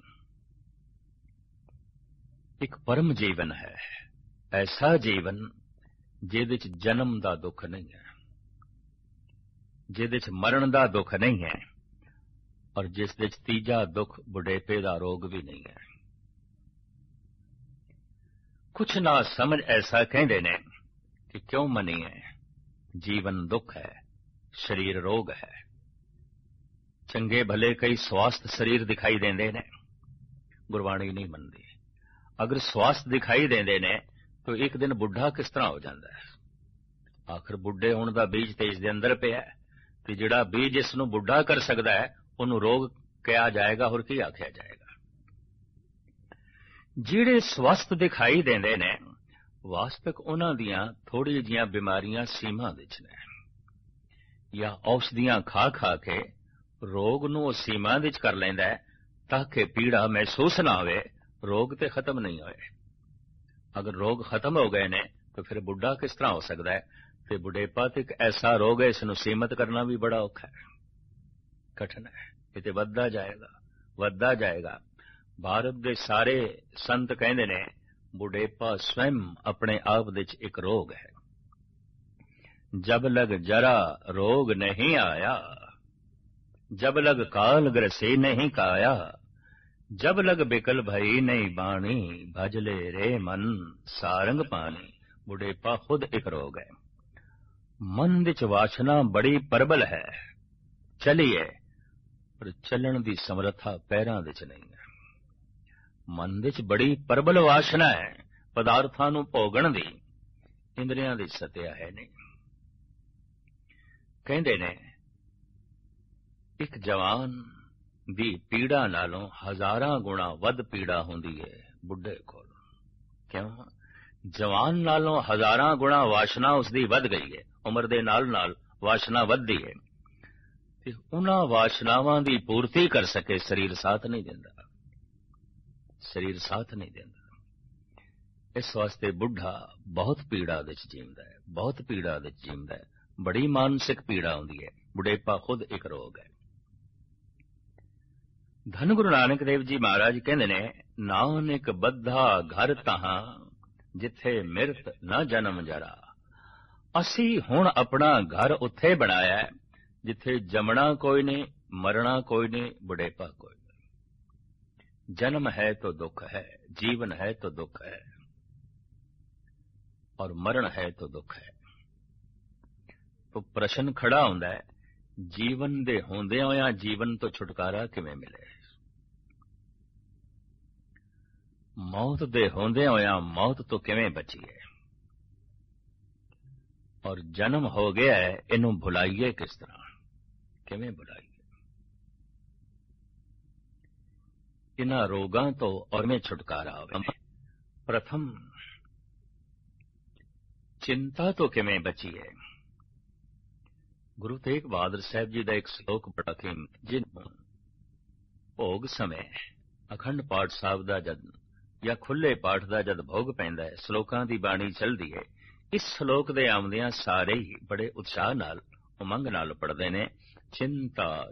ਇੱਕ ਪਰਮ ਜੀਵਨ ਹੈ, ਐਸਾ ਜੀਵਨ ਜਿਹਦੇ ਚ ਜਨਮ ਦਾ ਦੁੱਖ ਨਹੀਂ ਹੈ, ਜਿਹਦੇ ਚ ਮਰਨ ਦਾ ਦੁੱਖ ਨਹੀਂ ਹੈ, ਔਰ ਜਿਸ ਦੇ ਚ ਤੀਜਾ ਦੁੱਖ ਬੁਢੇਪੇ ਦਾ ਰੋਗ ਵੀ ਨਹੀਂ ਹੈ। ਕੁਛ ਨਾ ਸਮਝ ਐਸਾ ਕਹਿੰਦੇ ਨੇ ਕਿ ਕਿਉਂ ਮੰਨੀਏ, ਜੀਵਨ ਦੁੱਖ ਹੈ, ਸਰੀਰ ਰੋਗ ਹੈ। ਚੰਗੇ ਭਲੇ ਕਈ ਸਵਾਸਥ ਸਰੀਰ ਦਿਖਾਈ ਦਿੰਦੇ ਨੇ, ਗੁਰਬਾਣੀ ਨਹੀਂ ਮੰਨਦੀ। ਅਗਰ ਸਵਾਸਥ ਦਿਖਾਈ ਦਿੰਦੇ ਨੇ ਤਾਂ ਇੱਕ ਦਿਨ ਬੁੱਢਾ ਕਿਸ ਤਰ੍ਹਾਂ ਹੋ ਜਾਂਦਾ ਹੈ? ਆਖਰ ਬੁੱਢੇ ਹੋਣ ਦਾ ਬੀਜ ਤੇ ਇਸ ਦੇ ਅੰਦਰ ਪਿਆ, ਤੇ ਜਿਹੜਾ ਬੀਜ ਇਸ ਨੂੰ ਬੁੱਢਾ ਕਰ ਸਕਦਾ ਹੈ ਉਹਨੂੰ ਰੋਗ ਕਿਹਾ ਜਾਏਗਾ, ਹੋਰ ਕੀ ਆਖਿਆ ਜਾਏਗਾ? ਜਿਹੜੇ ਸਵਸਥ ਦਿਖਾਈ ਦਿੰਦੇ ਨੇ, ਵਾਸਤਵਿਕ ਉਹਨਾਂ ਦੀਆਂ ਥੋੜੀ ਜਿਹੀਆਂ ਬਿਮਾਰੀਆਂ ਸੀਮਾ ਵਿੱਚ ਨੇ, ਜਾਂ ਔਸ਼ਧੀਆਂ ਖਾ ਖਾ ਕੇ ਰੋਗ ਨੂੰ ਉਹ ਸੀਮਾ ਵਿੱਚ ਕਰ ਲੈਂਦਾ ਹੈ ਤਾਂ ਕਿ ਪੀੜਾ ਮਹਿਸੂਸ ਨਾ ਹੋਵੇ, ਰੋਗ ਤੇ ਖਤਮ ਨਹੀਂ ਹੋਏ। ਅਗਰ ਰੋਗ ਖਤਮ ਹੋ ਗਏ ਨੇ ਤਾਂ ਫਿਰ ਬੁੱਢਾ ਕਿਸ ਤਰ੍ਹਾਂ ਹੋ ਸਕਦਾ ਹੈ? ਤੇ ਬੁਢੇਪਾ ਤੇ ਇੱਕ ਐਸਾ ਰੋਗ ਹੈ, ਇਸ ਨੂੰ ਸੀਮਤ ਕਰਨਾ ਵੀ ਬੜਾ ਔਖਾ ਹੈ, ਕਠਿਨ ਹੈ। ਇਹ ਤੇ ਵੱਧਦਾ ਜਾਏਗਾ, ਵੱਧਦਾ ਜਾਏਗਾ। ਭਾਰਤ ਦੇ ਸਾਰੇ ਸੰਤ ਕਹਿੰਦੇ ਨੇ ਬੁਢੇਪਾ ਸਵੈਮ ਆਪਣੇ ਆਪ ਵਿੱਚ ਇੱਕ ਰੋਗ ਹੈ। ਜਬ ਲਗ ਜਰਾ ਰੋਗ ਨਹੀਂ ਆਇਆ, जब लग काल ग्रसे नहीं काया, जब लग बिकल भई नहीं बाणी, भजले रे मन सारंग पानी। बुढ़ेपा खुद एक रोग है। मन विच वासना बड़ी प्रबल है, चलिए पर चलन दी समर्था पैरां विच नहीं है। मन विच बड़ी प्रबल वासना है, पदार्थां नूं भोगण दी, इंद्रियां दी सत्या है नहीं। कहंदे ने ਇੱਕ ਜਵਾਨ ਦੀ ਪੀੜਾ ਨਾਲੋਂ ਹਜ਼ਾਰਾਂ ਗੁਣਾ ਵੱਧ ਪੀੜਾ ਹੁੰਦੀ ਹੈ ਬੁੱਢੇ ਕੋਲ। ਕਿਉਂ? ਜਵਾਨ ਨਾਲੋਂ ਹਜ਼ਾਰਾਂ ਗੁਣਾ ਵਾਸ਼ਨਾ ਉਸਦੀ ਵੱਧ ਗਈ ਹੈ, ਉਮਰ ਦੇ ਨਾਲ ਨਾਲ ਵਾਸ਼ਨਾ ਵੱਧਦੀ ਹੈ, ਤੇ ਉਹਨਾਂ ਵਾਸ਼ਨਾਵਾਂ ਦੀ ਪੂਰਤੀ ਕਰ ਸਕੇ ਸਰੀਰ ਸਾਥ ਨਹੀਂ ਦਿੰਦਾ, ਸਰੀਰ ਸਾਥ ਨਹੀਂ ਦਿੰਦਾ। ਇਸ ਵਾਸਤੇ ਬੁੱਢਾ ਬਹੁਤ ਪੀੜਾ ਵਿੱਚ ਜੀਂਦਾ ਹੈ, ਬਹੁਤ ਪੀੜਾ ਵਿੱਚ ਜੀਂਦਾ ਹੈ, ਬੜੀ ਮਾਨਸਿਕ ਪੀੜਾ ਹੁੰਦੀ ਹੈ। ਬੁਢੇਪਾ ਖੁਦ ਇੱਕ ਰੋਗ ਹੈ। ਧੰਨ ਗੁਰੂ ਨਾਨਕ ਦੇਵ ਜੀ ਮਹਾਰਾਜ ਕਹਿੰਦੇ ਨੇ ਨਾਨਕ ਬੱਧਾ ਘਰ ਤਹਾਂ ਜਿੱਥੇ ਮਿਰਤ ਨਾ ਜਨਮ ਜਰਾ। ਅਸੀਂ ਹੁਣ ਆਪਣਾ ਘਰ ਉੱਥੇ ਬਣਾਇਆ ਜਿੱਥੇ ਜੰਮਣਾ ਕੋਈ ਨਹੀਂ, ਮਰਨਾ ਕੋਈ ਨਹੀਂ, ਬੁਢੇਪਾ ਕੋਈ ਨਹੀਂ। ਜਨਮ ਹੈ ਤਾਂ ਦੁੱਖ ਹੈ, ਜੀਵਨ ਹੈ ਤਾਂ ਦੁੱਖ ਹੈ, ਔਰ ਮਰਨ ਹੈ ਤਾਂ ਦੁੱਖ ਹੈ। तो प्रश्न खड़ा ਹੁੰਦਾ ਹੈ, ਜੀਵਨ ਦੇ ਹੁੰਦਿਆਂ ਹੋਇਆਂ ਜੀਵਨ ਤੋਂ ਛੁਟਕਾਰਾ ਕਿਵੇਂ ਮਿਲੇ? ਮੌਤ ਦੇ ਹੁੰਦਿਆਂ ਹੋਇਆਂ ਮੌਤ ਤੋਂ ਕਿਵੇਂ ਬਚੀਏ? ਔਰ ਜਨਮ ਹੋ ਗਿਆ ਹੈ, ਇਹਨੂੰ ਭੁਲਾਈਏ ਕਿਸ ਤਰ੍ਹਾਂ? ਕਿਵੇਂ ਭੁਲਾਈਏ? ਇਹਨਾਂ ਰੋਗਾਂ ਤੋਂ ਔਰਵੇਂ ਛੁਟਕਾਰਾ ਹੋਵੇ। ਪ੍ਰਥਮ ਚਿੰਤਾ ਤੋਂ ਕਿਵੇਂ ਬਚੀਏ? ਗੁਰੂ ਤੇਗ ਬਹਾਦਰ ਸਾਹਿਬ ਜੀ ਦਾ ਇੱਕ ਸ਼ਲੋਕ ਬੜਾ ਕੀਮਤੀ, ਜਿਹਨੂੰ ਭੋਗ ਸਮੇਂ ਅਖੰਡ ਪਾਠ ਸਾਹਿਬ ਦਾ ਜਦ ਜਾਂ ਖੁੱਲੇ ਪਾਠ ਦਾ ਜਦ ਭੋਗ ਪੈਂਦਾ ਹੈ, ਸ਼ਲੋਕਾਂ ਦੀ ਬਾਣੀ ਚੱਲਦੀ ਹੈ, ਇਸ ਸ਼ਲੋਕ ਦੇ ਆਉਂਦਿਆਂ ਸਾਰੇ ਹੀ ਬੜੇ ਉਤਸ਼ਾਹ ਨਾਲ ਉਮੰਗ ਨਾਲ ਪੜ੍ਹਦੇ ਨੇ। ਚਿੰਤਾ